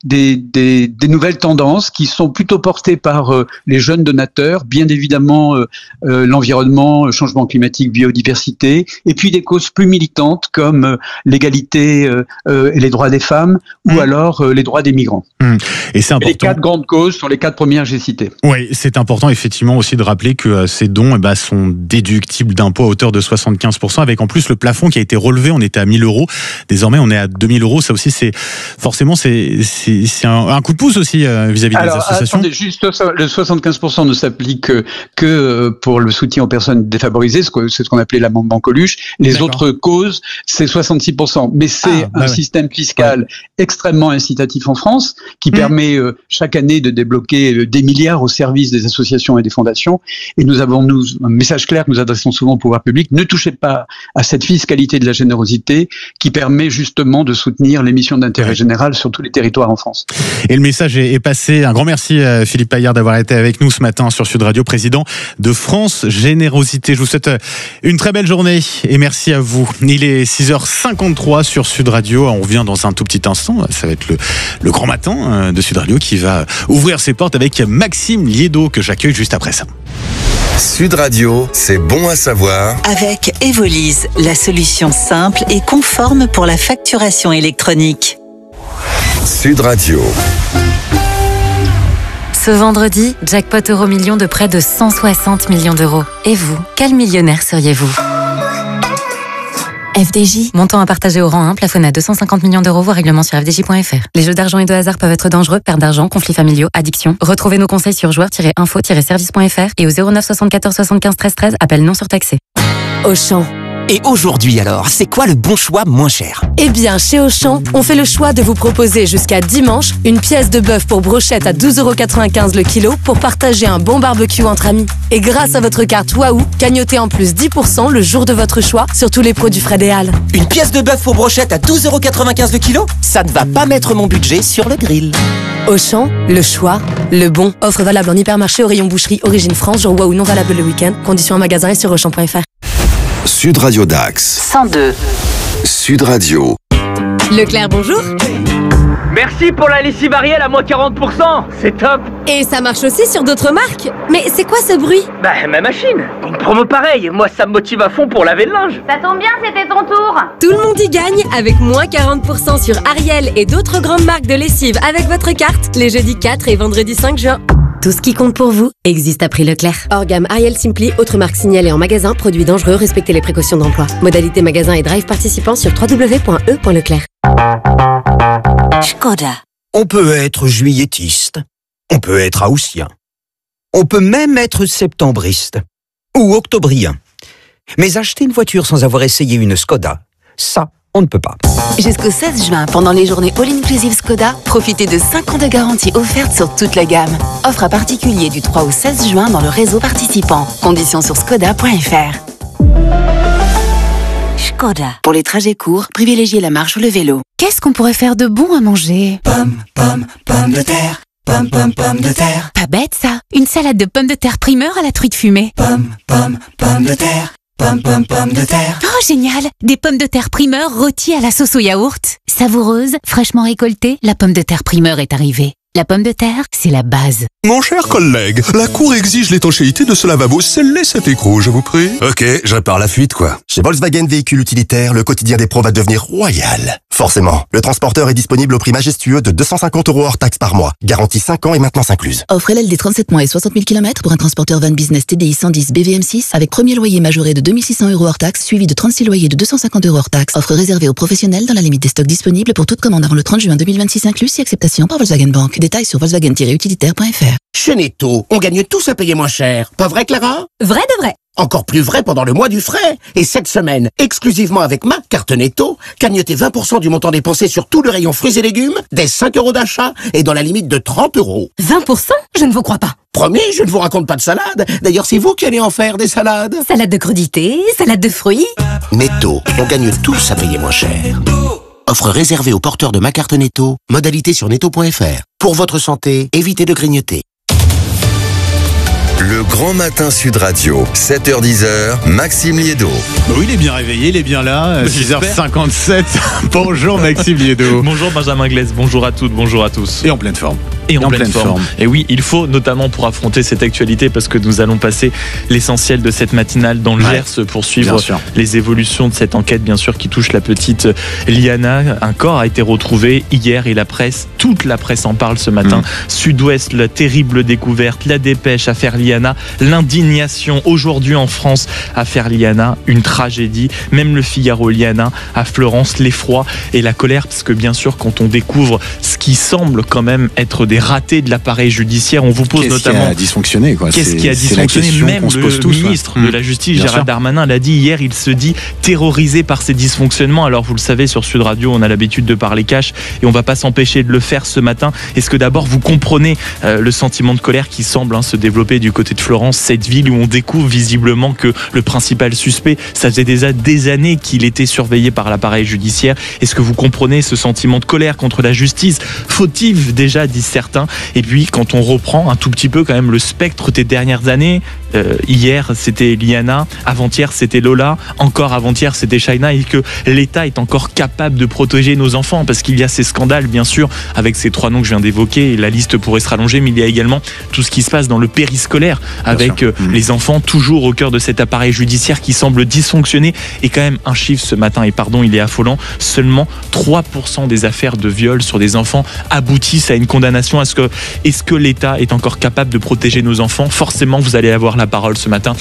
des nouvelles tendances qui sont plutôt portées par les jeunes donateurs, bien évidemment l'environnement, le changement climatique, biodiversité, et puis des causes plus militantes comme l'égalité et les droits des femmes ou alors les droits des migrants. Et c'est important. Les 4 grandes causes sont les 4 premières que j'ai citées. Oui, c'est important effectivement aussi de rappeler que ces dons sont déductibles d'impôts à hauteur de 75%, avec en plus le plafond qui a été relevé. On était à 1 000 euros, désormais on est à 2 000 euros. Ça aussi, c'est un coup de pouce aussi vis-à-vis des associations. Attendez, juste le 75% ne s'applique que pour le soutien aux personnes défavorisées, c'est ce qu'on appelait l'amendement Coluche. Les autres causes, c'est 66%. Mais c'est un système fiscal extrêmement incitatif en France qui permet chaque année de débloquer des milliards au service des associations et des fondations. Et nous avons un message clair que nous adressons souvent au pouvoir public: ne touchez pas à cette fiscalité de la générosité qui permet justement de soutenir les missions d'intérêt général sur tous les territoires en France. Et le message est passé. Un grand merci Philippe Paillard d'avoir été avec nous ce matin sur Sud Radio, président de France Générosité. Je vous souhaite une très belle journée et merci à vous. Il est 6h53 sur Sud Radio. On revient dans un tout petit instant. Ça va être le grand matin de Sud Radio qui va ouvrir ses portes avec Maxime Liédo que j'accueille juste après ça. Sud Radio, c'est bon à savoir. Avec Evolise, la solution simple et conforme pour la facturation électronique. Sud Radio. Ce vendredi, jackpot Euro-Million de près de 160 millions d'euros. Et vous, quel millionnaire seriez-vous ? FDJ. Montant à partager au rang 1, plafonné à 250 millions d'euros, voire règlement sur fdj.fr. Les jeux d'argent et de hasard peuvent être dangereux, perte d'argent, conflits familiaux, addiction. Retrouvez nos conseils sur joueurs-info-service.fr et au 09 74 75 13 13, appel non surtaxé. Auchan. Et aujourd'hui alors, c'est quoi le bon choix moins cher ? Eh bien, chez Auchan, on fait le choix de vous proposer jusqu'à dimanche une pièce de bœuf pour brochette à 12,95€ le kilo pour partager un bon barbecue entre amis. Et grâce à votre carte Waouh, gagnotez en plus 10% le jour de votre choix sur tous les produits Fred et Al. Une pièce de bœuf pour brochette à 12,95€ le kilo ? Ça ne va pas mettre mon budget sur le grill. Auchan, le choix, le bon. Offre valable en hypermarché au rayon boucherie Origine France, jour Waouh non valable le week-end. Conditions en magasin et sur Auchan.fr. Sud Radio Dax 102. Sud Radio. Leclerc, bonjour. Merci pour la lessive Ariel à moins 40%. C'est top. Et ça marche aussi sur d'autres marques. Mais c'est quoi ce bruit? Bah, ma machine. Une promo pareille, moi ça me motive à fond pour laver le linge. Ça tombe bien, c'était ton tour. Tout le monde y gagne avec moins 40% sur Ariel et d'autres grandes marques de lessive avec votre carte les jeudis 4 et vendredi 5 juin. Tout ce qui compte pour vous existe à prix Leclerc. Hors gamme Ariel Simply, autres marques signalées en magasin, produits dangereux, respectez les précautions d'emploi. Modalité magasin et drive participants sur www.e.leclerc. Skoda. On peut être juillettiste, on peut être haussien, on peut même être septembriste ou octobrien. Mais acheter une voiture sans avoir essayé une Skoda, ça, on ne peut pas. Jusqu'au 16 juin, pendant les journées All-Inclusive Skoda, profitez de 5 ans de garantie offerte sur toute la gamme. Offre à particulier du 3 au 16 juin dans le réseau participant. Conditions sur skoda.fr. Skoda. Pour les trajets courts, privilégiez la marche ou le vélo. Qu'est-ce qu'on pourrait faire de bon à manger? Pomme de terre. Pomme de terre. Pas bête ça. Une salade de pommes de terre primeur à la truite fumée. Pomme de terre. Pomme de terre. Oh génial! Des pommes de terre primeur rôties à la sauce au yaourt. Savoureuse, fraîchement récoltée, la pomme de terre primeur est arrivée. La pomme de terre, c'est la base. Mon cher collègue, la Cour exige l'étanchéité de ce lavabo. Scellez cet écrou, je vous prie. Ok, je répare la fuite, quoi. Chez Volkswagen Véhicules Utilitaires, le quotidien des pros va devenir royal. Forcément, le transporteur est disponible au prix majestueux de 250 € hors taxe par mois. Garantie 5 ans et maintenance incluse. Offre LLD 37 mois et 60 000 km pour un transporteur van business TDI 110 BVM6 avec premier loyer majoré de 2600 € hors taxe suivi de 36 loyers de 250 € hors taxe. Offre réservée aux professionnels dans la limite des stocks disponibles pour toute commande avant le 30 juin 2026 inclus si acceptation par Volkswagen Bank. Détails sur volkswagen-utilitaire.fr. Chez Netto, on gagne tous à payer moins cher. Pas vrai, Clara? Vrai de vrai. Encore plus vrai pendant le mois du frais. Et cette semaine, exclusivement avec ma carte Netto, cagnotez 20% du montant dépensé sur tout le rayon fruits et légumes, dès 5 € d'achat et dans la limite de 30 €. 20%? Je ne vous crois pas. Promis, je ne vous raconte pas de salade. D'ailleurs, c'est vous qui allez en faire des salades. Salade de crudités, salade de fruits. Netto, on gagne tous à payer moins cher. Offre réservée aux porteurs de ma carte Netto. Modalité sur netto.fr. Pour votre santé, évitez de grignoter. Le Grand Matin Sud Radio, 7h-10h, Maxime Liédo. Oui, il est bien réveillé, il est bien là, 6h57. Bonjour Maxime Liédo. Bonjour Benjamin Glaise, bonjour à toutes, bonjour à tous. Et en pleine forme. Et en pleine forme. Et oui, il faut notamment pour affronter cette actualité, parce que nous allons passer l'essentiel de cette matinale dans le Gers pour suivre les évolutions de cette enquête, bien sûr, qui touche la petite Liana. Un corps a été retrouvé hier et la presse, toute la presse en parle ce matin. Sud-Ouest, la terrible découverte, la dépêche, affaire Liana, l'indignation aujourd'hui en France, affaire Liana, une tragédie. Même le Figaro, Liana, à Florence, l'effroi et la colère, parce que bien sûr, quand on découvre ce qui semble quand même être des ratés de l'appareil judiciaire, on vous pose notamment... Qu'est-ce qui a dysfonctionné, quoi? Qu'est-ce qui a dysfonctionné? Même le ministre de la Justice, Gérald Darmanin, l'a dit hier, il se dit terrorisé par ces dysfonctionnements. Alors vous le savez, sur Sud Radio, on a l'habitude de parler cash et on va pas s'empêcher de le faire ce matin. Est-ce que d'abord vous comprenez le sentiment de colère qui semble se développer du côté de Florence, cette ville où on découvre visiblement que le principal suspect, ça faisait déjà des années qu'il était surveillé par l'appareil judiciaire? Est-ce que vous comprenez ce sentiment de colère contre la justice fautive déjà, disent certains? Et puis quand on reprend un tout petit peu quand même le spectre des dernières années, hier c'était Liana, avant-hier c'était Lola, encore avant-hier c'était Shaina, et que l'État est encore capable de protéger nos enfants, parce qu'il y a ces scandales bien sûr avec ces 3 noms que je viens d'évoquer, et la liste pourrait se rallonger, mais il y a également tout ce qui se passe dans le périscolaire avec les enfants toujours au cœur de cet appareil judiciaire qui semble dysfonctionner. Et quand même un chiffre ce matin, et pardon, il est affolant, seulement 3% des affaires de viol sur des enfants aboutissent à une condamnation. Est-ce que l'État est encore capable de protéger nos enfants? Forcément, vous allez avoir la parole ce matin.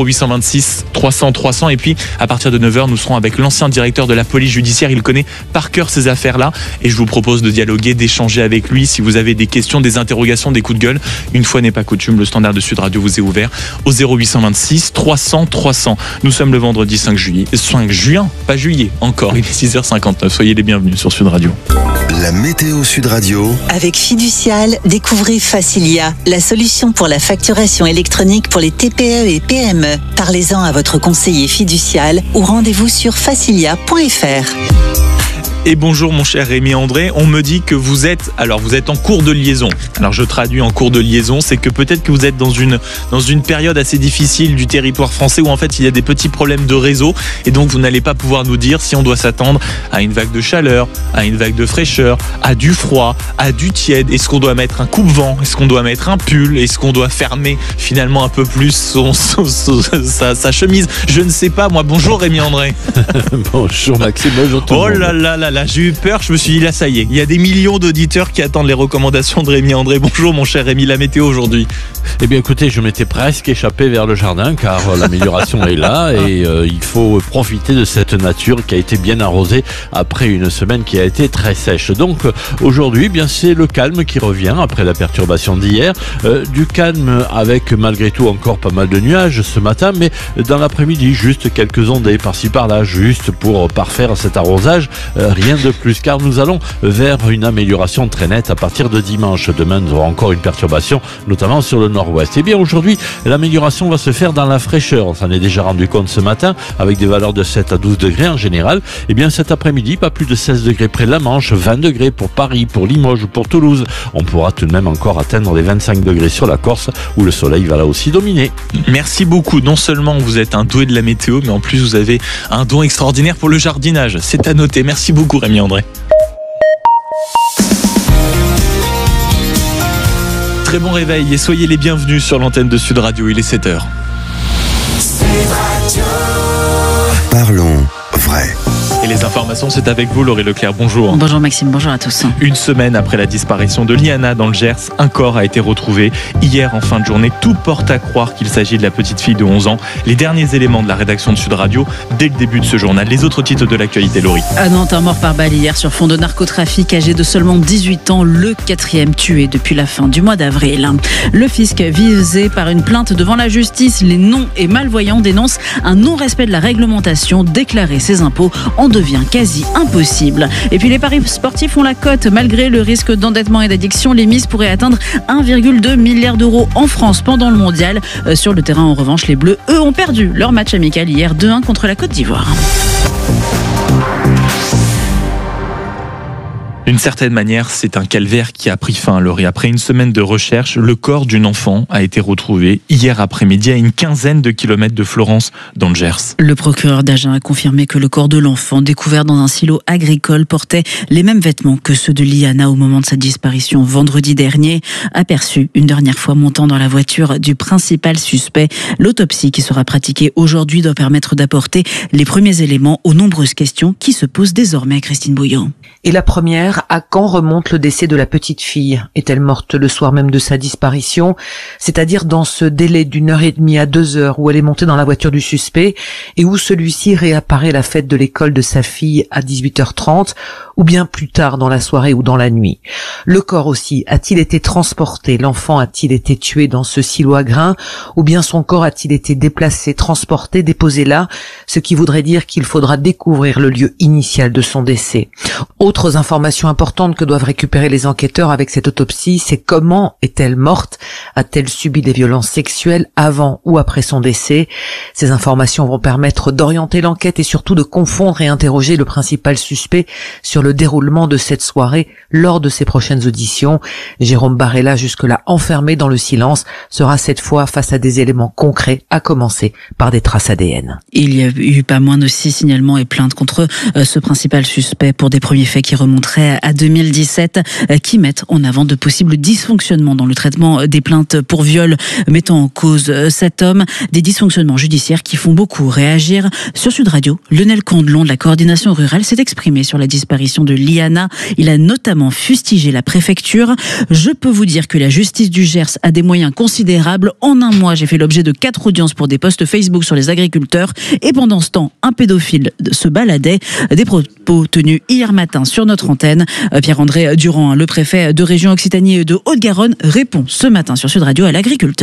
0826 300 300. Et puis, à partir de 9h, nous serons avec l'ancien directeur de la police judiciaire. Il connaît par cœur ces affaires-là. Et je vous propose de dialoguer, d'échanger avec lui. Si vous avez des questions, des interrogations, des coups de gueule, une fois n'est pas coutume, le standard de Sud Radio vous est ouvert au 0826 300 300. Nous sommes le vendredi 5 juin, pas juillet encore. Il est 6h59. Soyez les bienvenus sur Sud Radio. La météo Sud Radio. Avec Fiducial, découvrez Facilia, la solution pour la facturation électronique pour les TPE et PME. Parlez-en à votre conseiller fiducial ou rendez-vous sur facilia.fr. Et bonjour mon cher Rémi André, on me dit que vous êtes en cours de liaison. Alors je traduis en cours de liaison, c'est que peut-être que vous êtes dans une période assez difficile du territoire français où en fait il y a des petits problèmes de réseau et donc vous n'allez pas pouvoir nous dire si on doit s'attendre à une vague de chaleur, à une vague de fraîcheur, à du froid, à du tiède. Est-ce qu'on doit mettre un coupe-vent? Est-ce qu'on doit mettre un pull? Est-ce qu'on doit fermer finalement un peu plus sa chemise? Je ne sais pas moi. Bonjour Rémi André. Bonjour Maxime, bonjour tout le monde. Oh là, j'ai eu peur, je me suis dit là ça y est, il y a des millions d'auditeurs qui attendent les recommandations de Rémi André. Bonjour mon cher Rémi, la météo aujourd'hui? Eh bien écoutez, je m'étais presque échappé vers le jardin car l'amélioration est là et il faut profiter de cette nature qui a été bien arrosée après une semaine qui a été très sèche. Donc aujourd'hui, bien c'est le calme qui revient après la perturbation d'hier. Du calme avec malgré tout encore pas mal de nuages ce matin, mais dans l'après-midi, juste quelques ondées par-ci par-là, juste pour parfaire cet arrosage. Rien de plus, car nous allons vers une amélioration très nette à partir de dimanche. Demain, nous aurons encore une perturbation, notamment sur le nord-ouest. Et bien aujourd'hui, l'amélioration va se faire dans la fraîcheur. On s'en est déjà rendu compte ce matin, avec des valeurs de 7 à 12 degrés en général. Et bien cet après-midi, pas plus de 16 degrés près de la Manche, 20 degrés pour Paris, pour Limoges ou pour Toulouse. On pourra tout de même encore atteindre les 25 degrés sur la Corse, où le soleil va là aussi dominer. Merci beaucoup. Non seulement vous êtes un doué de la météo, mais en plus vous avez un don extraordinaire pour le jardinage. C'est à noter. Merci beaucoup Rémi André. Très bon réveil et soyez les bienvenus sur l'antenne de Sud Radio, il est 7h. Parlons vrai. Et les informations, c'est avec vous, Laurie Leclerc. Bonjour. Bonjour Maxime, bonjour à tous. Une semaine après la disparition de Liana dans le Gers, un corps a été retrouvé hier en fin de journée. Tout porte à croire qu'il s'agit de la petite fille de 11 ans. Les derniers éléments de la rédaction de Sud Radio dès le début de ce journal. Les autres titres de l'actualité, Laurie. À Nantes, un mort par balle hier sur fond de narcotrafic, âgé de seulement 18 ans, le 4e tué depuis la fin du mois d'avril. Le fisc visé par une plainte devant la justice. Les non et malvoyants dénoncent un non-respect de la réglementation. Déclarer ses impôts en devient quasi impossible. Et puis les paris sportifs ont la cote. Malgré le risque d'endettement et d'addiction, les mises pourraient atteindre 1,2 milliard d'euros en France pendant le mondial. Sur le terrain, en revanche, les Bleus, eux, ont perdu leur match amical hier 2-1 contre la Côte d'Ivoire. D'une certaine manière, c'est un calvaire qui a pris fin, Laurie. Après une semaine de recherche, le corps d'une enfant a été retrouvé hier après-midi à une quinzaine de kilomètres de Florence, dans le Gers. Le procureur d'Agen a confirmé que le corps de l'enfant, découvert dans un silo agricole, portait les mêmes vêtements que ceux de Liana au moment de sa disparition vendredi dernier. Aperçu une dernière fois montant dans la voiture du principal suspect. L'autopsie qui sera pratiquée aujourd'hui doit permettre d'apporter les premiers éléments aux nombreuses questions qui se posent désormais à Christine Bouillon. Et la première, à quand remonte le décès de la petite fille? Est-elle morte le soir même de sa disparition? C'est-à-dire dans ce délai d'1h30 à 2h où elle est montée dans la voiture du suspect et où celui-ci réapparaît à la fête de l'école de sa fille à 18h30 ou bien plus tard dans la soirée ou dans la nuit. Le corps aussi, a-t-il été transporté? L'enfant a-t-il été tué dans ce silo à grains ou bien son corps a-t-il été déplacé, transporté, déposé là? Ce qui voudrait dire qu'il faudra découvrir le lieu initial de son décès. Autres informations importantes que doivent récupérer les enquêteurs avec cette autopsie, c'est comment est-elle morte? A-t-elle subi des violences sexuelles avant ou après son décès? Ces informations vont permettre d'orienter l'enquête et surtout de confondre et interroger le principal suspect sur le déroulement de cette soirée lors de ses prochaines auditions. Jérôme Barella, jusque-là enfermé dans le silence, sera cette fois face à des éléments concrets, à commencer par des traces ADN. Il y a eu pas moins de 6 signalements et plaintes contre ce principal suspect pour des premiers faits qui remonteraient à 2017, qui mettent en avant de possibles dysfonctionnements dans le traitement des plaintes pour viol mettant en cause cet homme. Des dysfonctionnements judiciaires qui font beaucoup réagir. Sur Sud Radio, Lionel Condelon de la coordination rurale s'est exprimé sur la disparition de Liana. Il a notamment fustigé la préfecture. Je peux vous dire que la justice du Gers a des moyens considérables. En un mois, j'ai fait l'objet de 4 audiences pour des posts Facebook sur les agriculteurs. Et pendant ce temps, un pédophile se baladait. Des propos tenus hier matin sur notre antenne. Pierre-André Durand, le préfet de région Occitanie et de Haute-Garonne, répond ce matin sur Sud Radio à l'agriculteur.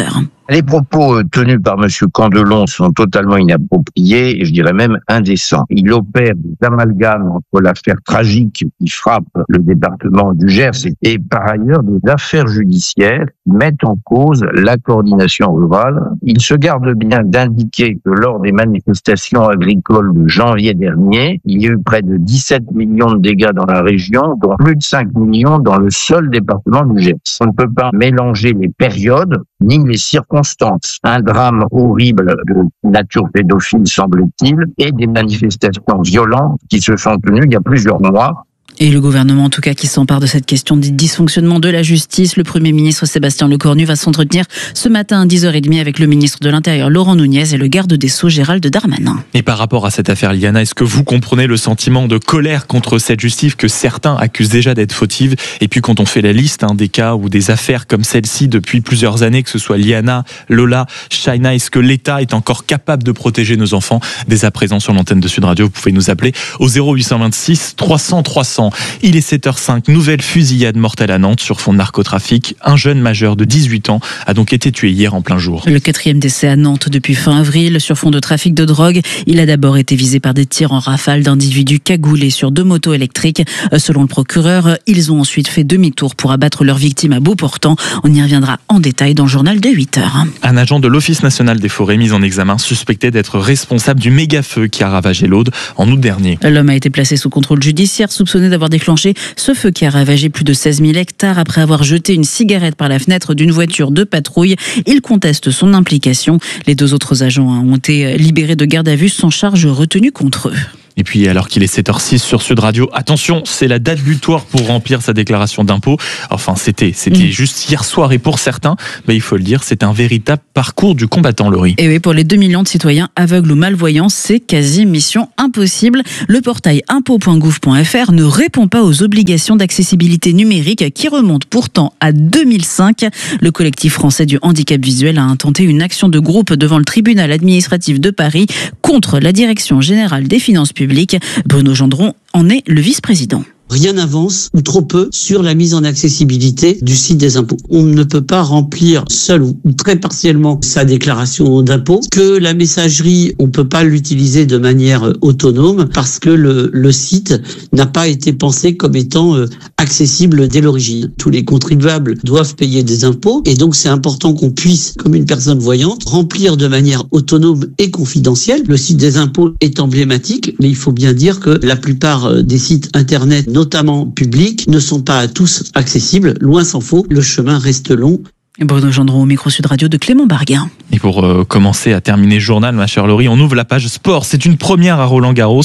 Les propos tenus par M. Candelon sont totalement inappropriés et je dirais même indécents. Il opère des amalgames entre l'affaire tragique qui frappe le département du Gers et par ailleurs des affaires judiciaires qui mettent en cause la coordination rurale. Il se garde bien d'indiquer que lors des manifestations agricoles de janvier dernier, il y a eu près de 17 millions de dégâts dans la région, dont plus de 5 millions dans le seul département du Gers. On ne peut pas mélanger les périodes ni les circonstances. Un drame horrible de nature pédophile, semble-t-il, et des manifestations violentes qui se sont tenues il y a plusieurs mois. Et le gouvernement, en tout cas, qui s'empare de cette question des dysfonctionnements de la justice. Le Premier ministre Sébastien Lecornu va s'entretenir ce matin à 10h30 avec le ministre de l'Intérieur Laurent Nunez et le garde des Sceaux Gérald Darmanin. Et par rapport à cette affaire Liana, est-ce que vous comprenez le sentiment de colère contre cette justice que certains accusent déjà d'être fautive? Et puis quand on fait la liste des cas ou des affaires comme celle-ci depuis plusieurs années, que ce soit Liana, Lola, Shaina, est-ce que l'État est encore capable de protéger nos enfants? Dès à présent sur l'antenne de Sud Radio, vous pouvez nous appeler au 0826 300 300. Il est 7h05, nouvelle fusillade mortelle à Nantes sur fond de narcotrafic. Un jeune majeur de 18 ans a donc été tué hier en plein jour. Le 4e décès à Nantes depuis fin avril sur fond de trafic de drogue. Il a d'abord été visé par des tirs en rafale d'individus cagoulés sur 2 motos électriques. Selon le procureur, ils ont ensuite fait demi-tour pour abattre leur victime à bout portant. On y reviendra en détail dans le journal de 8h. Un agent de l'Office national des forêts mis en examen suspecté d'être responsable du méga-feu qui a ravagé l'Aude en août dernier. L'homme a été placé sous contrôle judiciaire, soupçonné d'avoir déclenché ce feu qui a ravagé plus de 16 000 hectares après avoir jeté une cigarette par la fenêtre d'une voiture de patrouille. Il conteste son implication. Les 2 autres agents ont été libérés de garde à vue sans charge retenue contre eux. Et puis, alors qu'il est 7h06 sur Sud Radio, attention, c'est la date butoir pour remplir sa déclaration d'impôt. Enfin, c'était juste hier soir et pour certains, il faut le dire, c'est un véritable parcours du combattant, Laurie. Et oui, pour les 2 millions de citoyens aveugles ou malvoyants, c'est quasi mission impossible. Le portail impôt.gouv.fr ne répond pas aux obligations d'accessibilité numérique qui remontent pourtant à 2005. Le collectif français du handicap visuel a intenté une action de groupe devant le tribunal administratif de Paris contre la Direction générale des finances publiques. Bruno Gendron en est le vice-président. Rien n'avance, ou trop peu, sur la mise en accessibilité du site des impôts. On ne peut pas remplir seul ou très partiellement sa déclaration d'impôt, que la messagerie, on peut pas l'utiliser de manière autonome parce que le site n'a pas été pensé comme étant accessible dès l'origine. Tous les contribuables doivent payer des impôts et donc c'est important qu'on puisse, comme une personne voyante, remplir de manière autonome et confidentielle. Le site des impôts est emblématique, mais il faut bien dire que la plupart des sites internet, notamment publics, ne sont pas à tous accessibles. Loin s'en faut, le chemin reste long. Bruno Gendron au micro Sud Radio de Clément Barguin. Et pour commencer à terminer le journal, ma chère Laurie, on ouvre la page sport. C'est une première à Roland-Garros.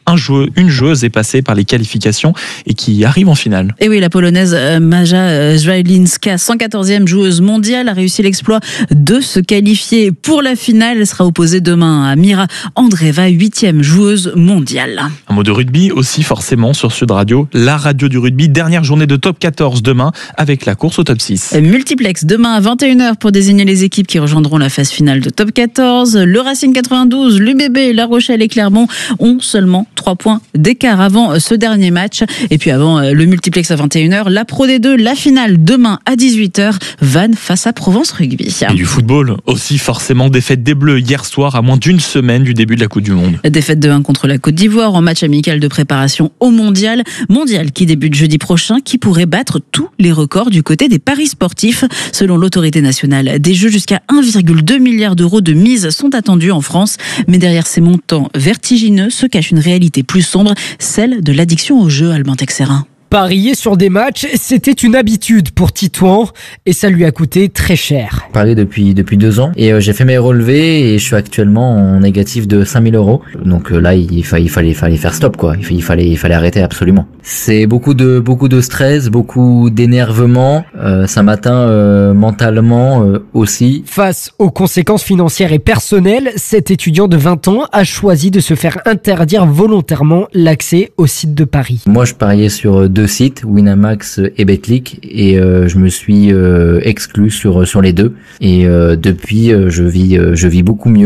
Une joueuse est passée par les qualifications et qui arrive en finale. Et oui, la Polonaise Maja Zwalinska, 114e joueuse mondiale, a réussi l'exploit de se qualifier pour la finale. Elle sera opposée demain à Mira Andreeva, 8e joueuse mondiale. Un mot de rugby aussi forcément sur Sud Radio. La radio du rugby, dernière journée de top 14 demain avec la course au top 6. Multiplex demain à 21h pour désigner les équipes qui rejoindront la phase finale de top 14. Le Racing 92, l'UBB, La Rochelle et Clermont ont seulement 3 points d'écart avant ce dernier match. Et puis avant le multiplex à 21h, la Pro D2, la finale demain à 18h, Vannes face à Provence Rugby. Et du football aussi forcément, défaite des Bleus hier soir à moins d'une semaine du début de la Coupe du Monde. Défaite de 1 contre la Côte d'Ivoire en match amical de préparation au Mondial qui débute jeudi prochain, qui pourrait battre tous les records du côté des paris sportifs. Selon l'autorité nationale des Jeux, jusqu'à 1,2 milliard d'euros de mise sont attendus en France. Mais derrière ces montants vertigineux se cache une réalité plus sombre, celle de l'addiction aux jeux, Alban Texerin. Parier sur des matchs, c'était une habitude pour Titouan et ça lui a coûté très cher. Parier depuis 2 ans et j'ai fait mes relevés et je suis actuellement en négatif de 5 000 euros. Donc là, il fallait faire stop quoi. Il fallait arrêter absolument. C'est beaucoup de stress, beaucoup d'énervement. Ça m'atteint mentalement aussi. Face aux conséquences financières et personnelles, cet étudiant de 20 ans a choisi de se faire interdire volontairement l'accès au site de paris. Moi, je pariais sur 2 sites, Winamax et Betclic, et je me suis exclu sur les 2. Et depuis, je vis beaucoup mieux.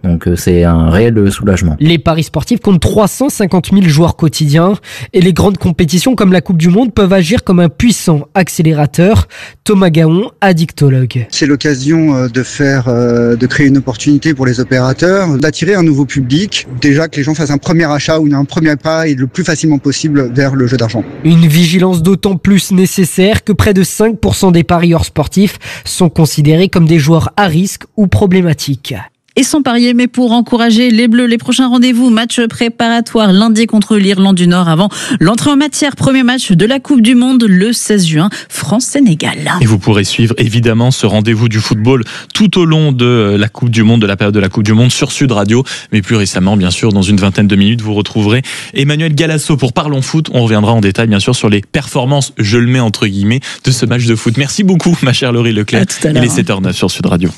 Donc c'est un réel soulagement. Les paris sportifs comptent 350 000 joueurs quotidiens et les grandes compétitions comme la Coupe du Monde peuvent agir comme un puissant accélérateur. Thomas Gaon, addictologue. C'est l'occasion de créer une opportunité pour les opérateurs, d'attirer un nouveau public. Déjà que les gens fassent un premier achat ou un premier pas et le plus facilement possible vers le jeu d'argent. Une vigilance d'autant plus nécessaire que près de 5% des parieurs sportifs sont considérés comme des joueurs à risque ou problématiques. Et sans parier, mais pour encourager les Bleus, les prochains rendez-vous, match préparatoire lundi contre l'Irlande du Nord avant l'entrée en matière. Premier match de la Coupe du Monde le 16 juin, France-Sénégal. Et vous pourrez suivre évidemment ce rendez-vous du football tout au long de la Coupe du Monde, de la période de la Coupe du Monde sur Sud Radio. Mais plus récemment, bien sûr, dans une vingtaine de minutes, vous retrouverez Emmanuel Galasso pour Parlons Foot. On reviendra en détail, bien sûr, sur les performances, je le mets entre guillemets, de ce match de foot. Merci beaucoup, ma chère Laurie Leclerc. Il est 7h09 sur Sud Radio.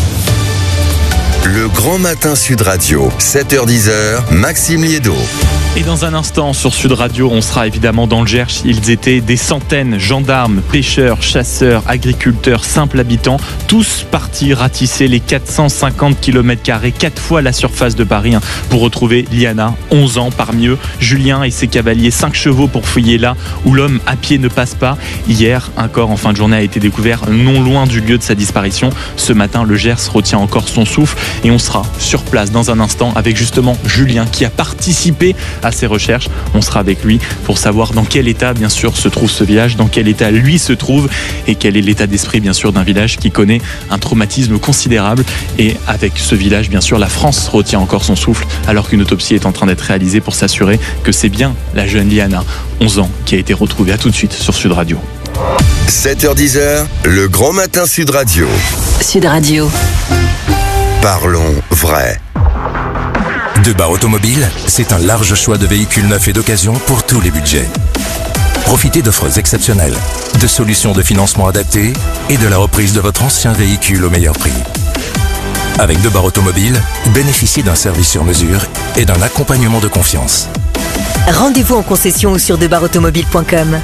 Le Grand Matin Sud Radio, 7h-10h, Maxime Liédo. Et dans un instant, sur Sud Radio, on sera évidemment dans le Gers. Ils étaient des centaines, gendarmes, pêcheurs, chasseurs, agriculteurs, simples habitants, tous partis ratisser les 450 km², 4 fois la surface de Paris, pour retrouver Liana, 11 ans, parmi eux, Julien et ses cavaliers, 5 chevaux pour fouiller là où l'homme à pied ne passe pas. Hier, un corps en fin de journée a été découvert non loin du lieu de sa disparition. Ce matin, le Gers retient encore son souffle et on sera sur place dans un instant avec justement Julien qui a participé à ses recherches. On sera avec lui pour savoir dans quel état bien sûr se trouve ce village, dans quel état lui se trouve et quel est l'état d'esprit bien sûr d'un village qui connaît un traumatisme considérable. Et avec ce village bien sûr la France retient encore son souffle alors qu'une autopsie est en train d'être réalisée pour s'assurer que c'est bien la jeune Liana, 11 ans, qui a été retrouvée. À tout de suite sur Sud Radio. 7h-10h, le Grand Matin Sud Radio. Sud Radio. Parlons vrai. Debar Automobile, c'est un large choix de véhicules neufs et d'occasion pour tous les budgets. Profitez d'offres exceptionnelles, de solutions de financement adaptées et de la reprise de votre ancien véhicule au meilleur prix. Avec Debar Automobile, bénéficiez d'un service sur mesure et d'un accompagnement de confiance. Rendez-vous en concession ou sur debarautomobile.com.